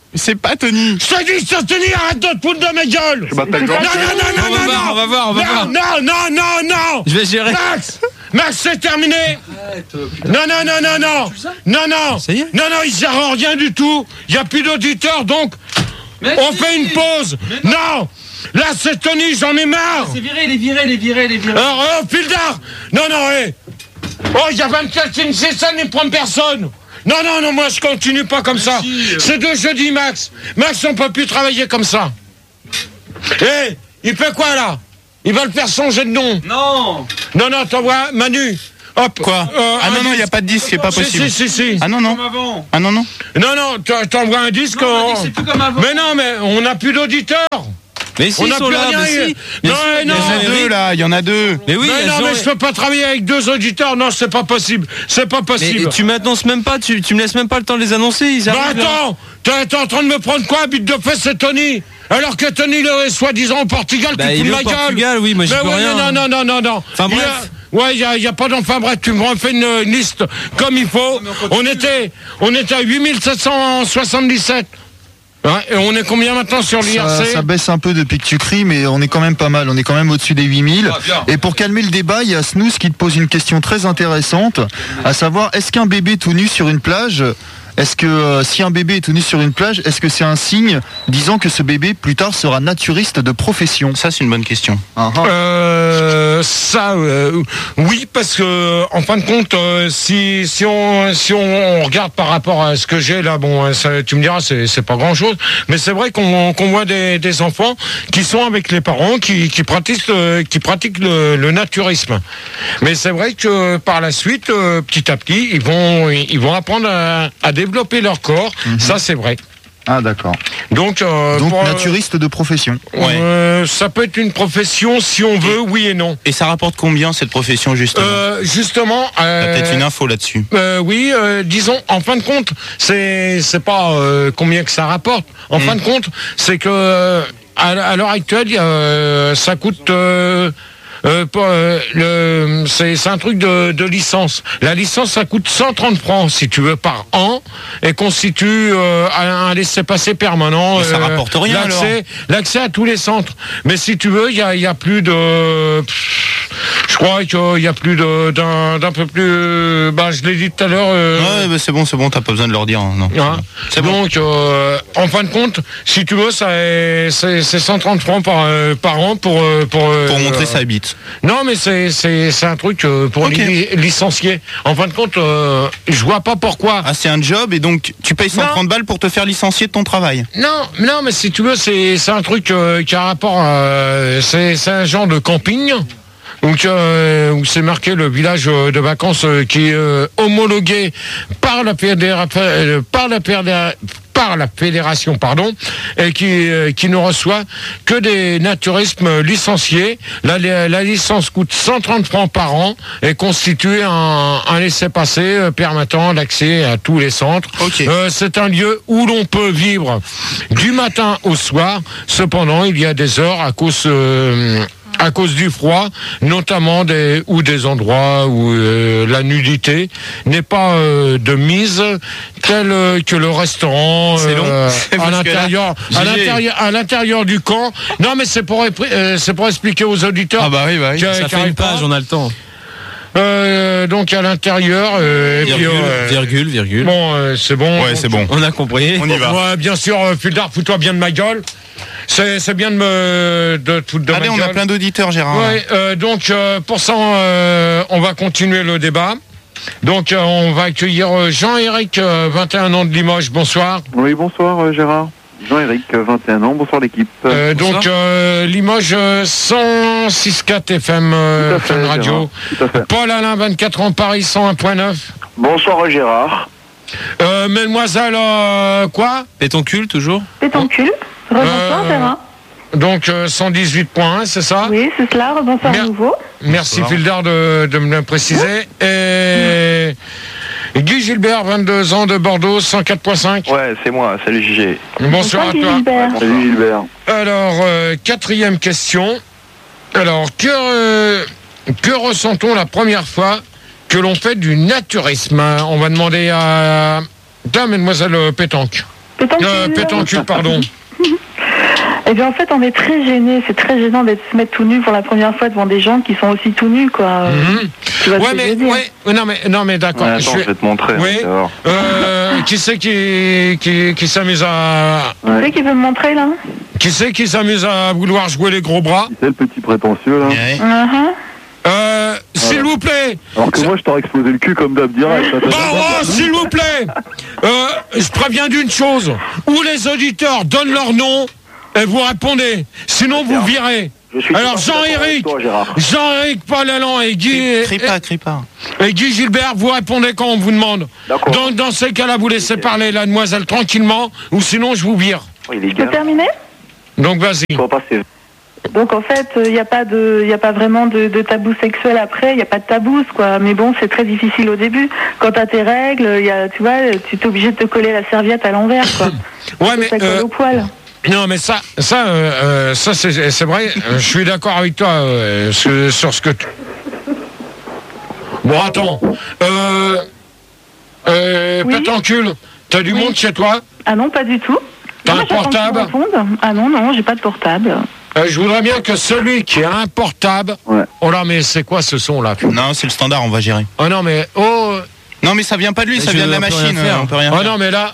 C'est pas Tony.
Je te dis, c'est Tony, arrête de te foutre de ma gueule.
Je m'appelle Jean.
On va voir.
Non.
Je vais gérer.
Max, c'est terminé. Non.
Ça y est.
Non, il gère rien du tout. Il n'y a plus d'auditeurs, donc on fait une pause. Non. Là, c'est Tony, j'en ai marre.
C'est viré, les virés.
Alors, Fildar. Non, hé. Oh, il y a 24 c'est ça, ne prend personne. Non, moi je continue pas comme ça. C'est de jeudi, Max. Max, on peut plus travailler comme ça. Hé, il fait quoi là? Il va le faire changer de nom.
Non,
t'en vois, Manu. Hop.
Quoi? Non, il n'y a pas de disque, c'est pas possible.
Si.
Ah non. Non,
t'envoies un disque.
c'est plus comme avant.
Mais non, on n'a plus d'auditeurs.
Mais si,
on
ils
n'a
sont
plus
là,
rien.
mais si.
Non.
Il y en a deux.
Mais oui,
mais je peux pas travailler avec 2 auditeurs. Non, c'est pas possible.
Mais tu m'annonces même pas, tu me laisses même pas le temps de les annoncer. Ils arrivent.
Attends, t'es en train de me prendre quoi, bite de fesse, c'est Tony. Alors que Tony, il est soi-disant au Portugal, tu
il
fous de
est
ma
au
gueule.
Portugal, oui, moi j'y peux rien.
Non.
Enfin bref.
Ouais, il y a pas d'enfin bref, tu me refais une liste comme il faut. On était à 8777. Ouais, et on est combien maintenant sur l'IRC?
Ça baisse un peu depuis que tu cries, mais on est quand même pas mal. On est quand même au-dessus des 8000. Et pour calmer le débat, il y a Snooze qui te pose une question très intéressante, à savoir, est-ce qu'un bébé tout nu sur une plage, si un bébé est tout nu sur une plage, est-ce que c'est un signe disant que ce bébé plus tard sera naturiste de profession?
Ça, c'est une bonne question.
Oui, parce que en fin de compte, si on regarde par rapport à ce que j'ai là, bon, tu me diras, c'est pas grand-chose, mais c'est vrai qu'on voit des enfants qui sont avec les parents, qui pratiquent le naturisme. Mais c'est vrai que par la suite, petit à petit, ils vont apprendre à développer leur corps. Ça, c'est vrai.
Ah, d'accord.
Donc
naturiste de profession.
Ça peut être une profession si on veut, oui et non.
Et ça rapporte combien cette profession justement? T'as peut-être une info là-dessus.
Oui, disons, en fin de compte, c'est pas combien que ça rapporte. En fin de compte, c'est que à l'heure actuelle, ça coûte. C'est un truc de licence. La licence, ça coûte 130 francs, si tu veux, par an, et constitue un laissez-passer permanent.
Mais ça rapporte rien,
l'accès à tous les centres. Mais si tu veux, il y a plus de... Je crois qu'il y a plus d'un peu plus... je l'ai dit tout à l'heure...
Ouais, c'est bon, t'as pas besoin de leur dire. Non.
C'est donc, en fin de compte, si tu veux, c'est 130 francs par an pour
montrer sa bite.
Non, mais c'est un truc pour les licenciés. En fin de compte, je vois pas pourquoi.
Ah, c'est un job et donc tu payes 130 balles pour te faire licencier de ton travail.
Non, mais si tu veux, c'est un truc qui a rapport à... C'est un genre de camping. Donc, où c'est marqué le village de vacances qui est homologué par la fédération, et qui ne reçoit que des naturismes licenciés. La licence coûte 130 francs par an et constitue un laissez-passer permettant l'accès à tous les centres. C'est un lieu où l'on peut vivre du matin au soir. Cependant, il y a des heures à cause du froid, notamment des endroits où la nudité n'est pas de mise, tel que le restaurant à l'intérieur du camp. Non, mais c'est pour expliquer aux auditeurs.
Ah bah oui. Ça fait une page, on a le temps.
Donc à l'intérieur,
virgule.
Bon, c'est bon.
Ouais, c'est bon.
On a compris.
On y va.
Ouais, bien sûr, Fildar, fous-toi bien de ma gueule. C'est bien de tout de
Allez, on a plein d'auditeurs, Gérard.
Ouais, donc pour ça, on va continuer le débat. Donc on va accueillir Jean-Éric, 21 ans de Limoges. Bonsoir.
Oui, bonsoir Gérard. Jean-Éric, 21 ans, bonsoir l'équipe.
Donc Limoges 106.4 FM, FM Radio. Paul Alain, 24 ans, Paris 101.9.
Bonsoir Gérard.
Mademoiselle, quoi?
Pétoncule, toujours?
Pétoncule. Rebonsoir Gérard.
Donc 118.1, c'est ça?
Oui, c'est cela, rebonsoir à nouveau.
Merci Fildar de me le préciser. Et Guy Gilbert, 22 ans de Bordeaux, 104.5.
Ouais, c'est moi, salut Gigi.
Bonsoir à toi.
Gilbert.
Salut Gilbert.
Alors, quatrième question. Alors, que ressent-on la première fois que l'on fait du naturisme? On va demander à Mademoiselle Pétanque. Pétoncule, pardon.
Eh bien, en fait, on est très gênés. C'est très gênant d'être se mettre tout nu pour la première fois devant des gens qui sont aussi tout nus, quoi. Tu vois ce que je veux dire.
Non, mais d'accord.
Attends, je vais te montrer.
Oui. Qui c'est qui s'amuse à...
Qui c'est qui veut me montrer, là?
Qui c'est qui s'amuse à vouloir jouer les gros bras?
C'est le petit prétentieux, là.
S'il vous plaît.
Alors que moi, je t'aurais explosé le cul comme d'hab direct.
S'il vous plaît. Je préviens d'une chose. Où les auditeurs donnent leur nom et vous répondez. Sinon, vous virez. Alors, Jean-Éric, Paul Allan et Guy...
Crie pas.
Et Guy Gilbert, vous répondez quand on vous demande. Donc, dans ces cas-là, vous laissez parler la demoiselle tranquillement, ou sinon, je vous vire.
Tu peux terminer?
Donc, vas-y.
Donc en fait, il n'y a pas vraiment de tabou sexuel après, il n'y a pas de tabou, quoi. Mais bon, c'est très difficile au début. Quand t'as tes règles, tu vois, tu es obligé de te coller la serviette à l'envers, quoi.
Ouais, mais
ça colle au poil.
Non, mais ça c'est vrai. Je suis d'accord avec toi sur ce que tu... Bon, attends. Pétoncule, t'as du monde chez toi?
Ah non, pas du tout.
T'as un portable?
Ah non, j'ai pas de portable.
Je voudrais bien que celui qui a un portable...
Ouais.
Oh là, mais c'est quoi ce son là?
Non, c'est le standard, on va gérer.
Oh non, mais...
Non, mais ça vient pas de lui, ça vient de la machine. On peut rien faire.
Oh non, mais là...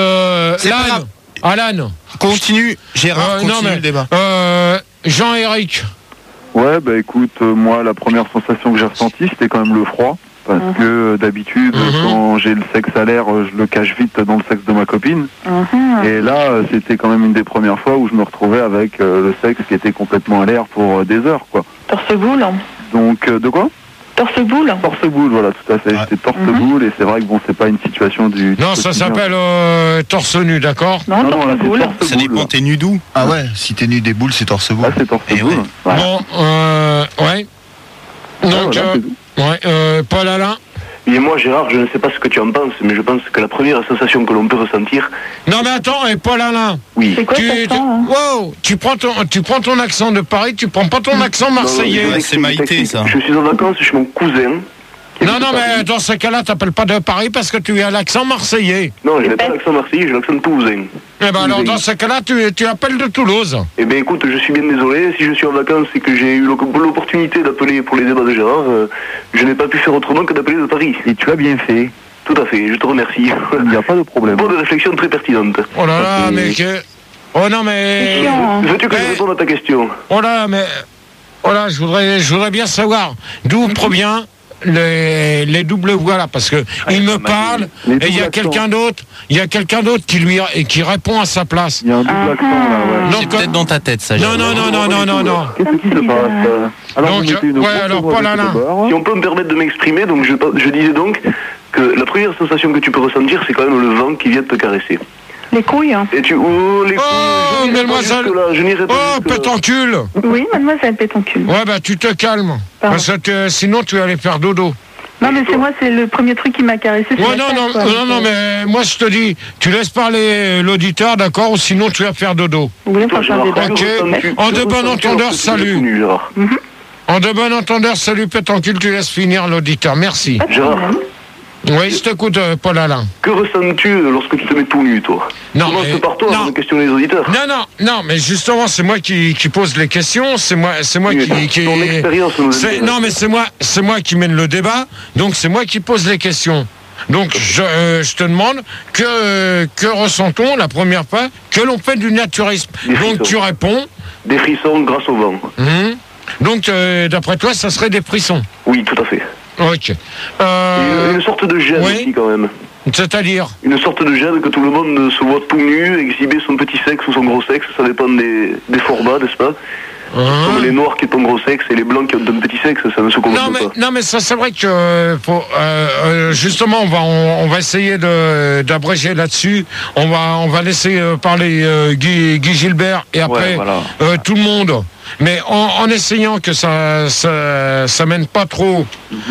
Alan.
Continue, Gérard, continue le débat.
Jean-Éric.
Ouais, bah écoute, moi, la première sensation que j'ai ressentie, c'était quand même le froid. Parce que d'habitude, quand j'ai le sexe à l'air, je le cache vite dans le sexe de ma copine. Et là, c'était quand même une des premières fois où je me retrouvais avec le sexe qui était complètement à l'air pour des heures, quoi.
Torse-boule.
Donc, de quoi?
Torse-boule.
Torse-boule, voilà, tout à fait. C'était torse-boule, et c'est vrai que bon, c'est pas une situation du...
Non, ça s'appelle torse nu, d'accord?
Non, torse-boule.
Ça dépend, t'es nu d'où?
Ah ouais, si t'es nu des boules, c'est torse-boule.
Ah, c'est torse-boule.
Bon, ouais. Donc, Paul Alain.
Et moi, Gérard, je ne sais pas ce que tu en penses, mais je pense que la première sensation que l'on peut ressentir...
Non, mais attends, et Paul Alain.
Oui.
C'est quoi l'accent,
Wow, tu prends ton accent de Paris, tu prends pas ton accent marseillais.
Non, c'est Maïté, ça.
Je suis en vacances chez mon cousin.
Non, mais dans ce cas-là, t'appelles pas de Paris parce que tu as l'accent marseillais.
Non, je n'ai pas l'accent marseillais, j'ai l'accent toulousain.
Eh ben alors, dans ce cas-là, tu appelles de Toulouse.
Eh ben écoute, je suis bien désolé, si je suis en vacances et que j'ai eu l'opportunité d'appeler pour les débats de Gérard, je n'ai pas pu faire autrement que d'appeler de Paris.
Et tu as bien fait.
Tout à fait, je te remercie.
Il n'y a pas de problème.
Bonne réflexion très pertinente.
Oh là là, mais que... Oh non, mais...
Veux-tu que je réponde à ta question?
Oh là, mais... Oh là, je voudrais bien savoir d'où provient les doubles voix là, parce que il me parle et il y a quelqu'un d'autre qui répond à sa place.
Il y a un double accent là, ouais.
C'est peut-être dans ta tête, ça.
Non.
Qu'est-ce qui se passe?
Alors Paul Alain.
Si on peut me permettre de m'exprimer, donc je disais donc que la première sensation que tu peux ressentir, c'est quand même le vent qui vient te caresser.
Les couilles.
Et tu... les couilles.
Oh, mademoiselle. Pétoncule.
Oui, mademoiselle Pétoncule.
Ouais, bah tu te calmes. Parce que sinon tu vas aller faire dodo.
Non, mais c'est le premier truc qui m'a caressé.
Ouais, non, mais moi je te dis, tu laisses parler l'auditeur, d'accord, ou sinon tu vas faire dodo.
Vous voulez faire un débat?
Ok, en de bon entendeur, salut. En de bon entendeur, salut Pétoncule, tu laisses finir l'auditeur, merci.
Gérard.
Oui, je t'écoute, Paul Alain.
Que ressens-tu lorsque tu te mets tout nu, toi?
Non,
commence par toi avant de questionner les auditeurs.
Non, mais justement, c'est moi qui pose les questions, c'est moi qui...
Ton expérience nous intéresse.
Non, mais c'est moi qui mène le débat, donc c'est moi qui pose les questions. Donc, je te demande que ressent-on la première fois que l'on fait du naturisme? Donc, tu réponds...
Des frissons grâce au vent.
Donc, d'après toi, ça serait des frissons?
Oui, tout à fait.
Ok.
Une sorte de gêne aussi, quand même.
C'est-à-dire?
Une sorte de gêne que tout le monde se voit tout nu, exhiber son petit sexe ou son gros sexe, ça dépend des formats, n'est-ce pas? Comme les noirs qui ont un gros sexe et les blancs qui ont un petit sexe, ça ne se comprend pas.
Non, mais ça, c'est vrai que justement, on va essayer d'abréger là-dessus. On va laisser parler Guy Gilbert et après tout le monde. Mais en essayant que ça mène pas trop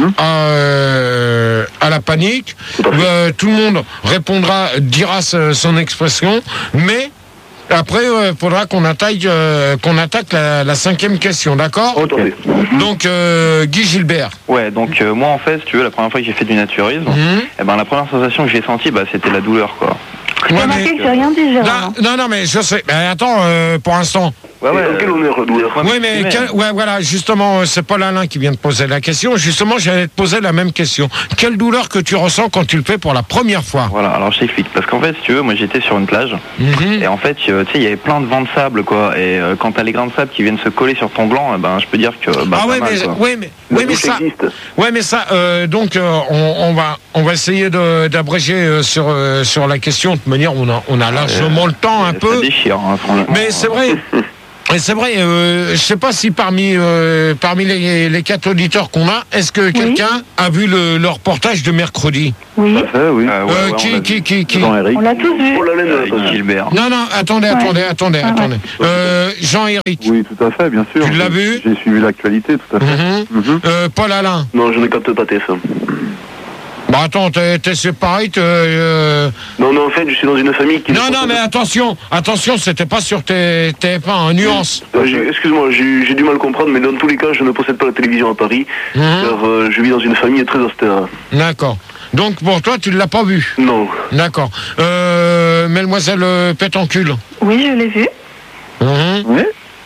à la panique, tout le monde dira son expression, mais après il faudra qu'on attaque la cinquième question, d'accord? Donc Guy Gilbert.
Ouais, donc moi en fait, si tu veux, la première fois que j'ai fait du naturisme, la première sensation que j'ai sentie, c'était la douleur, quoi.
J'ai remarqué que j'ai rien dit, Gérard.
Non, mais je sais. Mais attends, pour l'instant.
Ouais, quel honneur, le douleur.
Oui, mais voilà, justement, c'est Paul Alain qui vient de poser la question. Justement, j'allais te poser la même question. Quelle douleur que tu ressens quand tu le fais pour la première fois?
Voilà, alors je t'explique. Parce qu'en fait, si tu veux, moi j'étais sur une plage. Et en fait, tu sais, il y avait plein de vents de sable, quoi. Et quand t'as les grains de sable qui viennent se coller sur ton gland, ben, je peux dire que.
mais ça, donc, on va essayer d'abréger sur la question. De toute manière, on a largement le temps un peu.
Ça déchire, hein, franchement.
Mais c'est vrai. Et c'est vrai, je sais pas si parmi les 4 auditeurs qu'on a, est-ce que quelqu'un a vu le reportage de mercredi?
Oui.
Oui.
Qui
On l'a tous vu.
Gilbert.
Non, attendez. Jean-Éric.
Oui, tout à fait, bien sûr.
Tu l'as vu?
J'ai suivi l'actualité, tout à fait.
Paul Alain.
Non, je ne capte pas TF1.
Bah attends, t'es séparé.
Non, en fait, je suis dans une famille qui...
Non, mais attention, c'était pas sur TF1, en nuance.
Excuse-moi, j'ai du mal à comprendre, mais dans tous les cas, je ne possède pas la télévision à Paris, car je vis dans une famille très austère.
D'accord. Donc pour toi, tu ne l'as pas vu?
Non.
D'accord. Mademoiselle Pétancule.
Oui, je l'ai vu.
Oui.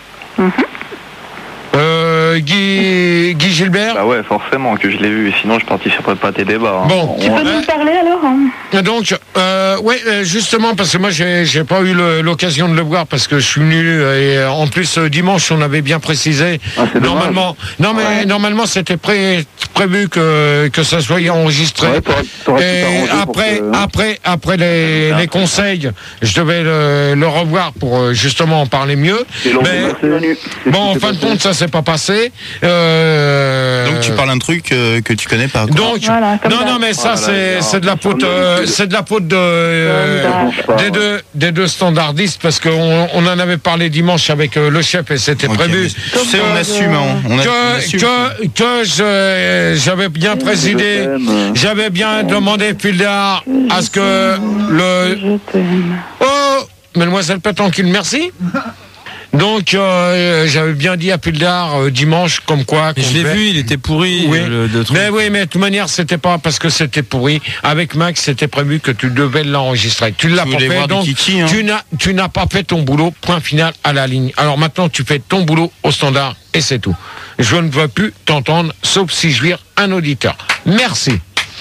Guy Gilbert.
Bah ouais, forcément que je l'ai vu, sinon je participerai pas à tes débats. Hein.
Bon,
tu peux nous parler alors?
Donc, justement, parce que moi j'ai pas eu l'occasion de le voir parce que je suis venu et en plus dimanche on avait bien précisé. Normalement, normalement c'était prévu que ça soit enregistré. Et après les conseils, je devais le revoir pour justement en parler mieux. Mais bon, en fin de compte, ça s'est pas passé.
Donc tu parles un truc que tu connais pas. Quoi.
Donc non, mais ça c'est de la faute des deux standardistes parce qu'on en avait parlé dimanche avec le chef et c'était prévu.
Tu sais, on assume.
J'avais bien présidé, j'avais bien demandé Pildar à ce que le. Oh, mademoiselle Pétancule, merci. Donc j'avais bien dit à Pildar dimanche comme quoi.
Je l'ai vu, il était pourri.
Oui. Mais de toute manière c'était pas parce que c'était pourri. Avec Max c'était prévu que tu devais l'enregistrer. Tu l'as pas fait, donc
Kiki, hein.
tu n'as pas fait ton boulot. Point final à la ligne. Alors maintenant tu fais ton boulot au standard et c'est tout. Je ne veux plus t'entendre sauf si je vire un auditeur. Merci.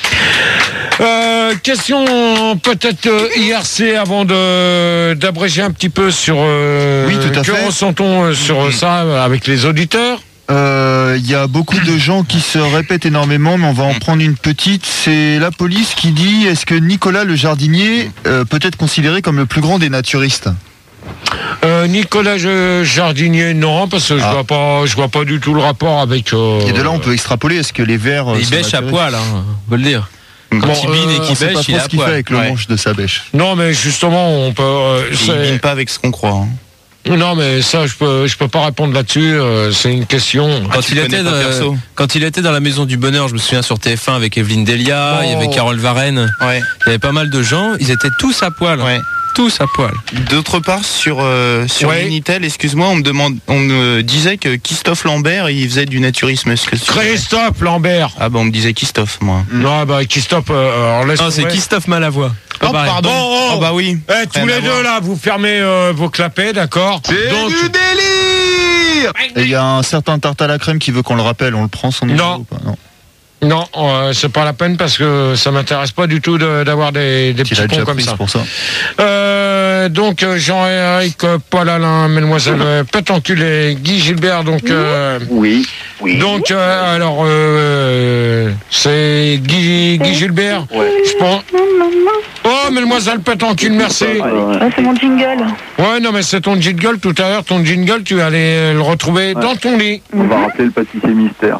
Question peut-être IRC avant d'abréger un petit peu sur
oui, tout à fait.
Que ressent-on sur ça avec les auditeurs?
Il y a beaucoup de gens qui se répètent énormément, mais on va en prendre une petite. C'est la police qui dit: est-ce que Nicolas le jardinier peut être considéré comme le plus grand des naturistes?
Nicolas Jardinier, non, parce que je vois pas du tout le rapport avec.
Et de là, on peut extrapoler. Est-ce que les vers
il bêche à poil, hein, on peut le dire. Quand il bine et qu'il bêche, il a
ce qu'il fait avec le manche de sa bêche.
Non, mais justement, on peut.
Il bine pas avec ce qu'on croit. Hein.
Non, mais ça, je peux pas répondre là-dessus. C'est une question.
Quand il était dans la Maison du Bonheur, je me souviens sur TF1 avec Evelyne Delia, il y avait Carole Varenne.
Ouais.
Il y avait pas mal de gens. Ils étaient tous à poil.
Ouais.
Tous à poil.
D'autre part, sur Minitel, excuse-moi, on me disait que Christophe Lambert, il faisait du naturisme. Est-ce que
Christophe Lambert.
Ah bah on me disait Christophe, moi.
Non, bah Christophe.
Non, c'est Christophe Malavoie.
Oh, pardon.
Oh bah oui.
Tous les deux là, vous fermez vos clapets, d'accord?
C'est du délire. Et il y a un certain tarte à la crème qui veut qu'on le rappelle. On le prend son numéro ou pas?
Non, c'est pas la peine parce que ça m'intéresse pas du tout d'avoir des petits cons comme ça.
Pour ça.
Donc Jean-Éric, Paul Alain, mademoiselle Pétancule et Guy Gilbert. Donc
oui.
Donc alors c'est Guy Gilbert.
Ouais.
Je pense. Oh, mademoiselle Pétancule, merci.
C'est mon jingle.
Ouais, non mais c'est ton jingle tout à l'heure. Ton jingle, tu allais le retrouver dans ton lit.
On va rappeler le pâtissier mystère.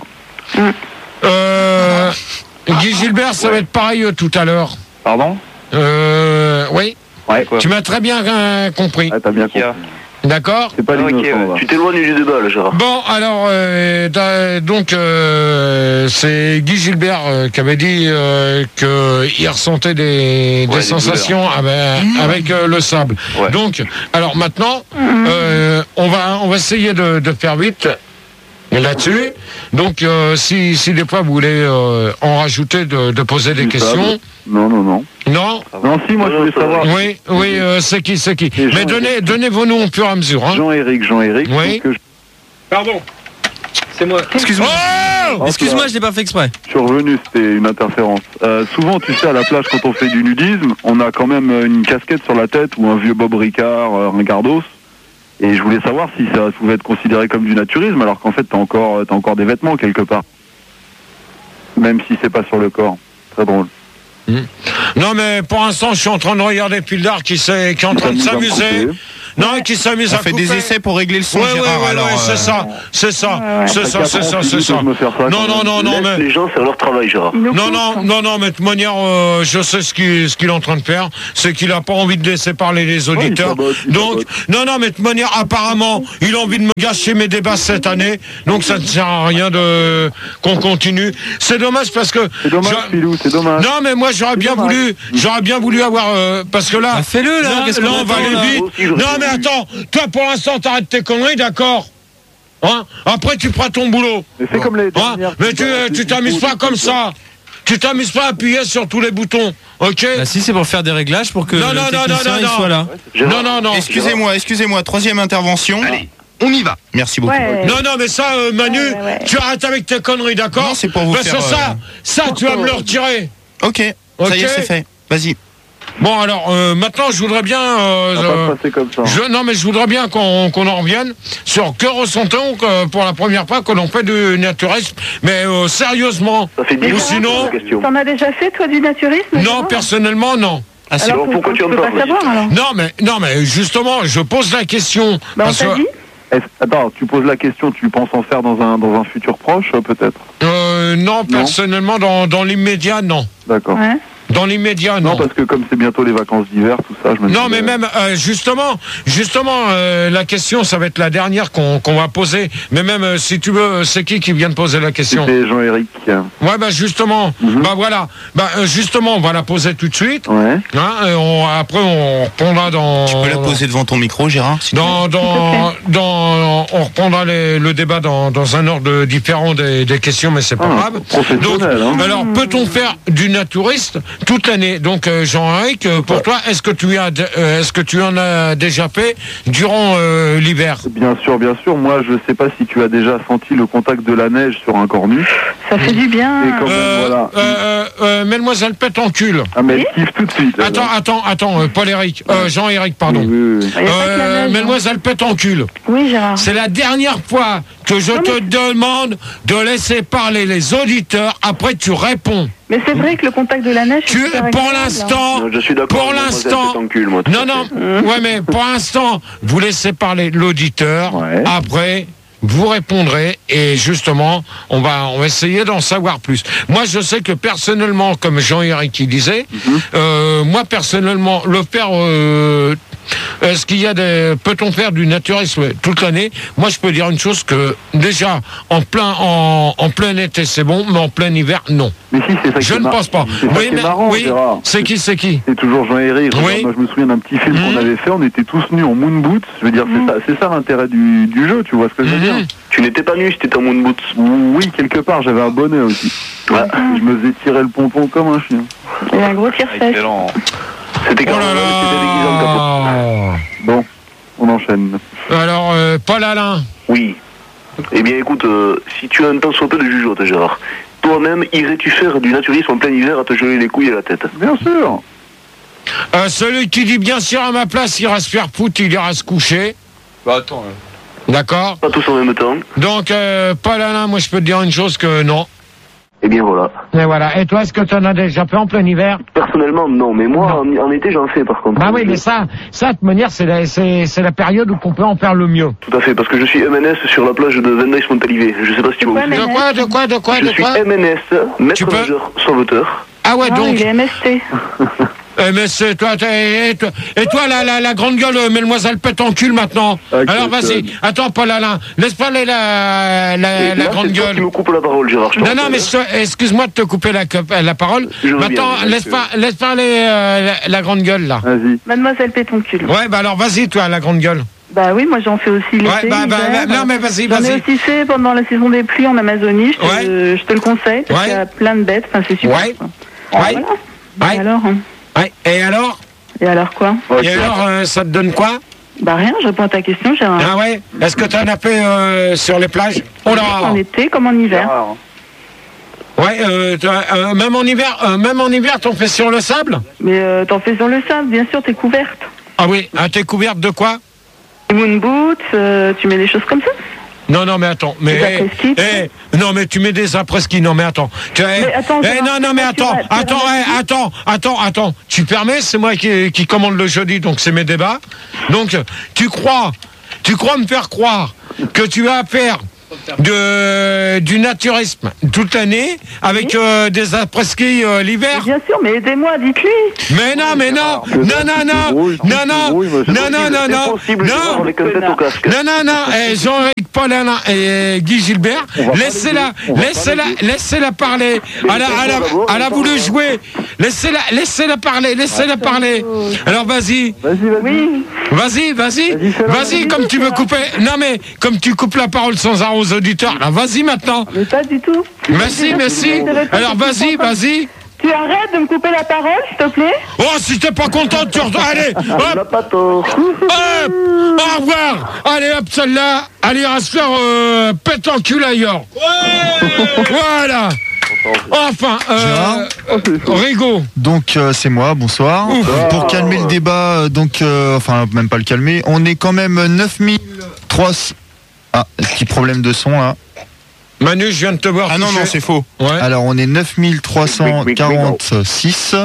Guy Gilbert, ça va être pareil tout à l'heure.
Pardon?
Oui.
Ouais, quoi.
Tu m'as très bien compris.
Ah, t'as bien compris.
D'accord.
C'est pas l'innocent.
Tu t'éloignes du débat, là, Gérard.
Bon, alors, donc, c'est Guy Gilbert qui avait dit qu'il ressentait des sensations avec le sable.
Ouais.
Donc, alors maintenant, on va essayer de faire vite. là-dessus. Donc, si des fois vous voulez en rajouter, de poser des questions.
Non.
Non.
Non, si, moi je voulais savoir.
Oui, c'est qui. Mais donnez vos noms au fur et à mesure. Hein.
Jean-Éric.
Oui.
Pardon. C'est moi. Excuse-moi. Excuse-moi, je l'ai pas fait exprès.
Je suis revenu, c'était une interférence. Souvent, tu sais, à la plage, quand on fait du nudisme, on a quand même une casquette sur la tête ou un vieux Bob Ricard, un Gardos. Et je voulais savoir si ça pouvait être considéré comme du naturisme, alors qu'en fait, t'as encore des vêtements quelque part. Même si c'est pas sur le corps. Très drôle.
Non, mais pour l'instant, je suis en train de regarder Pildar qui est en train de s'amuser. Non, qui s'amuse à couper.
On fait des essais pour régler le son, Gérard.
C'est ça. Non, mais...
Les gens, c'est leur travail, Gérard.
Non, mais de toute manière, je sais ce qu'il est en train de faire. C'est qu'il a pas envie de laisser parler les auditeurs. Donc, non, mais de toute manière, apparemment, il a envie de me gâcher mes débats cette année. Donc, ça ne sert à rien qu'on continue. C'est dommage parce que...
C'est dommage, Philou, c'est dommage.
Non, mais moi, j'aurais bien voulu avoir... parce que là...
Fais-le, là.
Là, on va aller vite. Non, mais attends, toi pour l'instant t'arrêtes tes conneries, d'accord, hein? Après tu prends ton boulot.
Mais c'est comme les dernières.
Mais tu t'amuses pas comme ça. Tu t'amuses pas à appuyer sur tous les boutons, ok?
Bah si, c'est pour faire des réglages pour que
non,
le technicien il soit là.
Non.
Excusez-moi, troisième intervention.
Allez, on y va.
Merci beaucoup.
Ouais.
Non, mais ça, Manu, tu arrêtes avec tes conneries, d'accord?
Non, c'est pour vous
parce
faire...
que ça, tu vas me le retirer.
Ok, ça y est, c'est fait. Vas-y.
Bon, alors, maintenant, je voudrais bien...
ça va pas passer comme ça.
Je voudrais bien qu'on en revienne sur que ressent-on pour la première fois que l'on fait du naturisme, mais sérieusement.
Ça fait 10
ou
ans,
sinon...
T'en as déjà fait, toi, du naturisme?
Non, personnellement, non.
Alors pourquoi tu en
peux pas savoir, alors?
Non, mais justement, je pose la question.
Bah, on t'a dit.
Attends, tu poses la question, tu penses en faire dans un futur proche, peut-être?
Non, personnellement, dans l'immédiat, non.
D'accord.
Ouais.
Dans l'immédiat, non.
Non, parce que comme c'est bientôt les vacances d'hiver, tout ça, je me dis...
Non, mais même, justement, la question, ça va être la dernière qu'on va poser. Mais même, si tu veux, c'est qui vient de poser la question?
C'est Jean-Éric.
Ouais, bah justement, voilà. Justement, on va la poser tout de suite.
Ouais.
Hein, après, on reprendra dans...
Tu peux la poser devant ton micro, Gérard, si
on reprendra le débat dans un ordre différent des questions, mais c'est pas grave. Donc, alors, peut-on faire du naturiste toute l'année? Donc, Jean-Éric, pour toi, est-ce que tu en as déjà fait durant l'hiver?
Bien sûr. Moi, je sais pas si tu as déjà senti le contact de la neige sur un corps nu.
Ça fait du bien.
Et quand même, voilà.
Mademoiselle pète en cul.
Ah, mais elle kiffe tout de suite.
Attends, Paul-Éric, Jean-Éric, pardon.
Oui.
Mademoiselle pète en cul.
Oui, Gérard.
C'est la dernière fois que je te demande de laisser parler les auditeurs. Après, tu réponds.
Mais c'est vrai que le contact de la neige...
Pour l'instant...
Je suis d'accord.
Pour l'instant... Ouais, mais pour l'instant, vous laissez parler l'auditeur.
Ouais.
Après... vous répondrez et justement, on va essayer d'en savoir plus. Moi, je sais que personnellement, comme Jean-Éric qui disait, moi personnellement, le faire... est-ce qu'il y a peut-on faire du naturisme toute l'année? Moi, je peux dire une chose que déjà en plein été c'est bon, mais en plein hiver non.
Mais si, c'est ça.
Je ne pense pas.
Oui, mais marrant, Gérard.
C'est qui? C'est toujours
Jean-Éric.
Oui.
Moi, je me souviens d'un petit film qu'on avait fait. On était tous nus en moon boots. Je veux dire, c'est ça l'intérêt du jeu. Tu vois ce que je veux dire?
Tu n'étais pas nu, c'était en moon boots.
Oui, quelque part. J'avais un bonnet aussi. Ouais. Je me faisais tirer le pompon comme un chien.
Il y a un gros tire-sèche.
Excellent. C'était quand
même. Bon, on enchaîne.
Alors, Paul Alain.
Oui. Eh bien, écoute, si tu as un temps soit peu de jugeote, Gérard, toi-même, irais-tu faire du naturisme en plein hiver à te geler les couilles et la tête?
Bien sûr.
Celui qui dit bien sûr à ma place, il ira se faire foutre, il ira se coucher.
Bah attends.
D'accord.
Pas tous en même temps.
Donc, Paul Alain, moi je peux te dire une chose que non.
Eh bien voilà.
Et voilà. Et toi, est-ce que tu en as déjà fait en plein hiver?
Personnellement, non. Mais moi, en été, j'en fais par contre.
Bah oui, mais ça, de toute manière, c'est la période où on peut en faire le mieux.
Tout à fait, parce que je suis MNS sur la plage de Vendeis-Montalivet. Je sais pas si tu vois où c'est.
De quoi
Je suis MNS, maître nageur sauveteur.
Ah ouais, donc.
Il est MST.
Mais c'est toi, et toi la grande gueule, mademoiselle pète en cul maintenant. Okay, alors vas-y, attends Paul Alain, laisse parler la grande gueule.
Tu me coupes la parole, Gérard.
Non, mais excuse-moi de te couper la parole. Maintenant, laisse parler la grande gueule là.
Vas-y.
Mademoiselle pète en cul.
Ouais, bah alors vas-y toi la grande gueule.
Bah oui, moi j'en fais aussi l'été.
Non mais vas-y.
J'en ai aussi fait pendant la saison des pluies en Amazonie, je te le conseille, parce qu'il y a plein de bêtes, enfin c'est super. Voilà. Et alors
Et alors
Et alors quoi
Et alors, ça te donne quoi?
Bah rien, je réponds à ta question, Gérard.
Ah ouais? Est-ce que t'en as fait sur les plages? Oh là!
En été comme en hiver.
Ouais, même en hiver, t'en fais sur le sable?
Mais t'en fais sur le sable, bien sûr, t'es couverte.
Ah oui, t'es couverte de quoi?
Moon boots, tu mets des choses comme ça?
Non, mais attends, non, mais tu mets des après-ski, non, mais attends. Attends, tu permets, c'est moi qui commande le jeudi, donc c'est mes débats. Donc, tu crois me faire croire que tu vas faire du naturisme toute l'année avec des après-ski l'hiver?
Bien sûr, mais aidez-moi, dites-lui.
Mais non, Jean-Éric Paulin et Guy Gilbert, laissez-la parler. Elle a voulu jouer. Laissez-la parler. Alors vas-y, comme tu veux couper. Non mais comme tu coupes la parole sans arrêt aux auditeurs. Là, vas-y maintenant.
Mais pas du tout.
Merci. Alors vas-y.
Tu arrêtes de me couper la parole, s'il te plaît?
Oh, si t'es pas contente, tu retournes. Allez, hop.
Pas tort.
Au revoir. Allez, hop, celle-là. Elle ira se faire pète en cul ailleurs. Voilà. Enfin, Rigaud.
Donc c'est moi, bonsoir. Pour calmer le débat, enfin même pas le calmer, on est quand même 9300. Ah, petit problème de son là.
Manu, je viens de te voir.
Ah non, c'est faux.
Ouais. Alors on est 9346.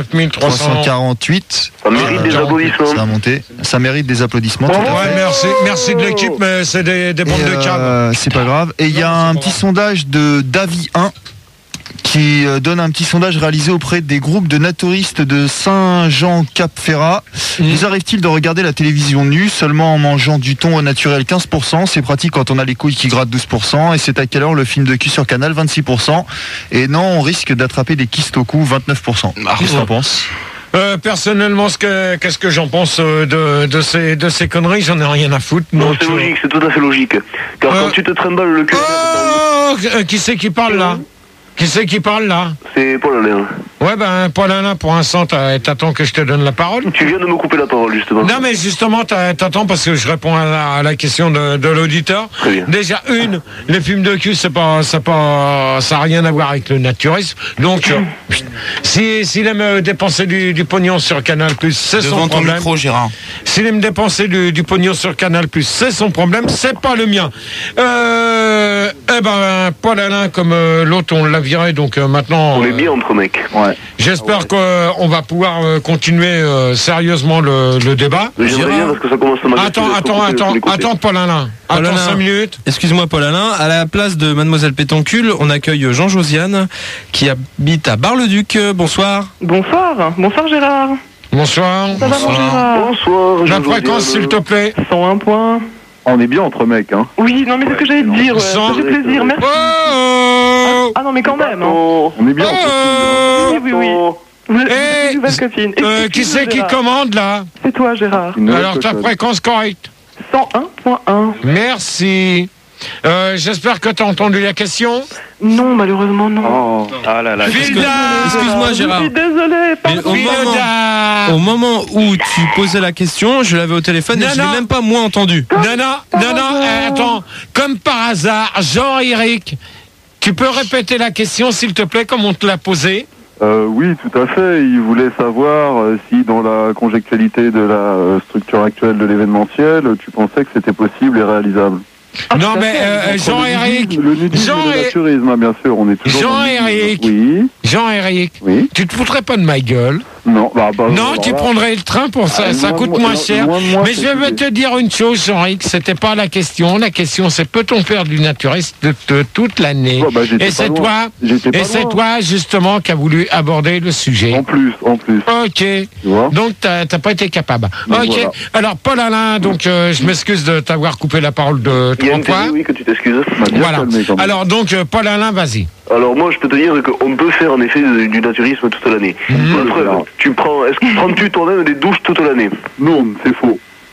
9348.
Ça mérite des applaudissements.
Ça a monté. Ça mérite des applaudissements.
Merci de l'équipe, mais c'est des bandes de câbles.
C'est pas grave. Et il y a un petit sondage de Davi 1 qui donne un petit sondage réalisé auprès des groupes de naturistes de Saint-Jean-Cap-Ferrat. Vous arrive-t-il de regarder la télévision nue seulement en mangeant du thon au naturel 15%? C'est pratique quand on a les couilles qui grattent 12%. Et c'est à quelle heure le film de cul sur Canal 26%. Et non, on risque d'attraper des kystes au cou 29%. Qu'est-ce que t'en penses?
Personnellement, qu'est-ce que j'en pense de ces conneries? J'en ai rien à foutre.
Non, c'est logique, c'est tout à fait logique. Car quand tu te trimbales le cul...
Qui c'est qui parle là? C'est
Paul Alain.
Ouais, Paul Alain, pour l'instant, t'attends que je te donne la parole.
Tu viens de me couper la parole, justement.
Non, mais justement, t'attends parce que je réponds à la question de l'auditeur.
Très bien.
Déjà, les films de cul, ça a rien à voir avec le naturisme. Donc, s'il aime dépenser du pognon sur Canal+, c'est son problème.
Micro, Gérard.
S'il aime dépenser du pognon sur Canal+, c'est son problème, c'est pas le mien. Paul Alain, comme l'autre, on l'a viré, donc maintenant...
On est bien entre mecs. Ouais.
J'espère qu'on va pouvoir continuer sérieusement le débat.
J'aimerais bien parce que ça commence à m'agacer.
Attends, Paul Alain. Attends 5 minutes.
Excuse-moi, Paul Alain. À la place de Mademoiselle Pétoncule, on accueille Jean-Josiane qui habite à Bar-le-Duc. Bonsoir.
Bonsoir Gérard.
Bonsoir.
Ça va, mon Gérard?
Bonsoir.
La fréquence, s'il te plaît.
101 points.
On est bien entre mecs, hein.
Oui, non, mais c'est ce que j'allais te dire. Ça fait plaisir, merci. Ah non, mais quand même.
On est bien entre
Oui. Vous êtes une nouvelle copine.
Qui c'est qui commande, là?
C'est toi, Gérard.
Alors, ta fréquence correcte?
101.1.
Merci. J'espère que tu as entendu la question.
Non, malheureusement, non.
Oh. Ah là là.
Excuse-moi, Gérard.
Je suis désolé, pardon.
Au moment où tu posais la question, je l'avais au téléphone et je l'ai même pas moi entendu.
Non, attends. Comme par hasard, Jean-Éric, tu peux répéter la question, s'il te plaît, comme on te l'a posée?
Oui, tout à fait. Il voulait savoir si dans la conjectualité de la structure actuelle de l'événementiel, tu pensais que c'était possible et réalisable.
Non mais Jean-Éric,
le nudisme et le naturisme, bien sûr, on est toujours
Jean-Éric,
Jean-Éric,
tu te foutrais pas de ma gueule?
Non,
non, tu prendrais le train pour ça, ça coûte moins cher. Mais je vais te dire une chose, Jean-Éric, c'était pas la question. La question, c'est peut-on faire du naturisme de toute l'année? Et c'est toi, justement, qui a voulu aborder le sujet.
En plus.
Ok. Donc t'as pas été capable. Ok. Voilà. Alors Paul Alain, donc je m'excuse de t'avoir coupé la parole de 3 points.
Oui, que tu t'excuses.
Voilà. Alors donc Paul Alain, vas-y.
Alors moi, je peux te dire qu'on peut faire en effet du naturisme toute l'année. Est-ce que prends-tu toi-même des douches toute l'année?
Non, c'est faux.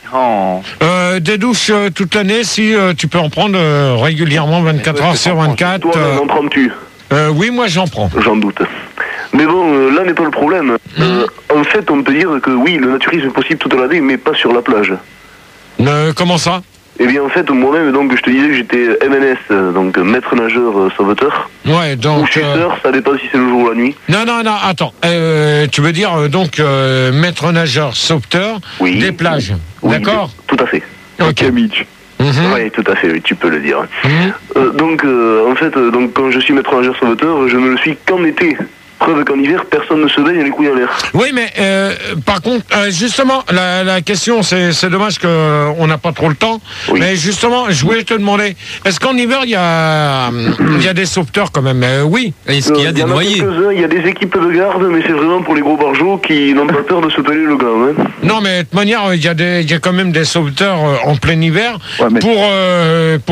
Oh.
Des douches toute l'année, si tu peux en prendre régulièrement 24 heures sur 24.
Toi, en prends-tu?
Oui, moi j'en prends.
J'en doute. Mais bon, là n'est pas le problème. En fait, on peut dire que oui, le naturisme est possible toute l'année, mais pas sur la plage.
Comment ça?
Eh bien, en fait, moi-même, donc, je te disais que j'étais MNS, donc maître nageur sauveteur.
Ouais, donc.
Ou chuteur, ça dépend si c'est le jour ou la nuit.
Non, attends. Tu veux dire, donc, maître nageur sauveteur des plages.
Oui,
d'accord?
Tout à fait.
Ok, Mitch.
Oui, tout à fait, oui, tu peux le dire. Donc, en fait, quand je suis maître nageur sauveteur, je ne le suis qu'en été. Preuve qu'en hiver, personne ne se baigne les couilles en l'air.
Oui, mais par contre, justement, la question, c'est dommage qu'on n'a pas trop le temps. Oui. Mais justement, je voulais te demander, est-ce qu'en hiver, il y a des sauveteurs quand même? Oui.
Est-ce qu'il y a des noyés?
Il y a des équipes de garde, mais c'est vraiment pour les gros barjots qui n'ont pas peur de se peler le gland. Hein.
Non, mais de toute manière, il y a quand même des sauveteurs en plein hiver pour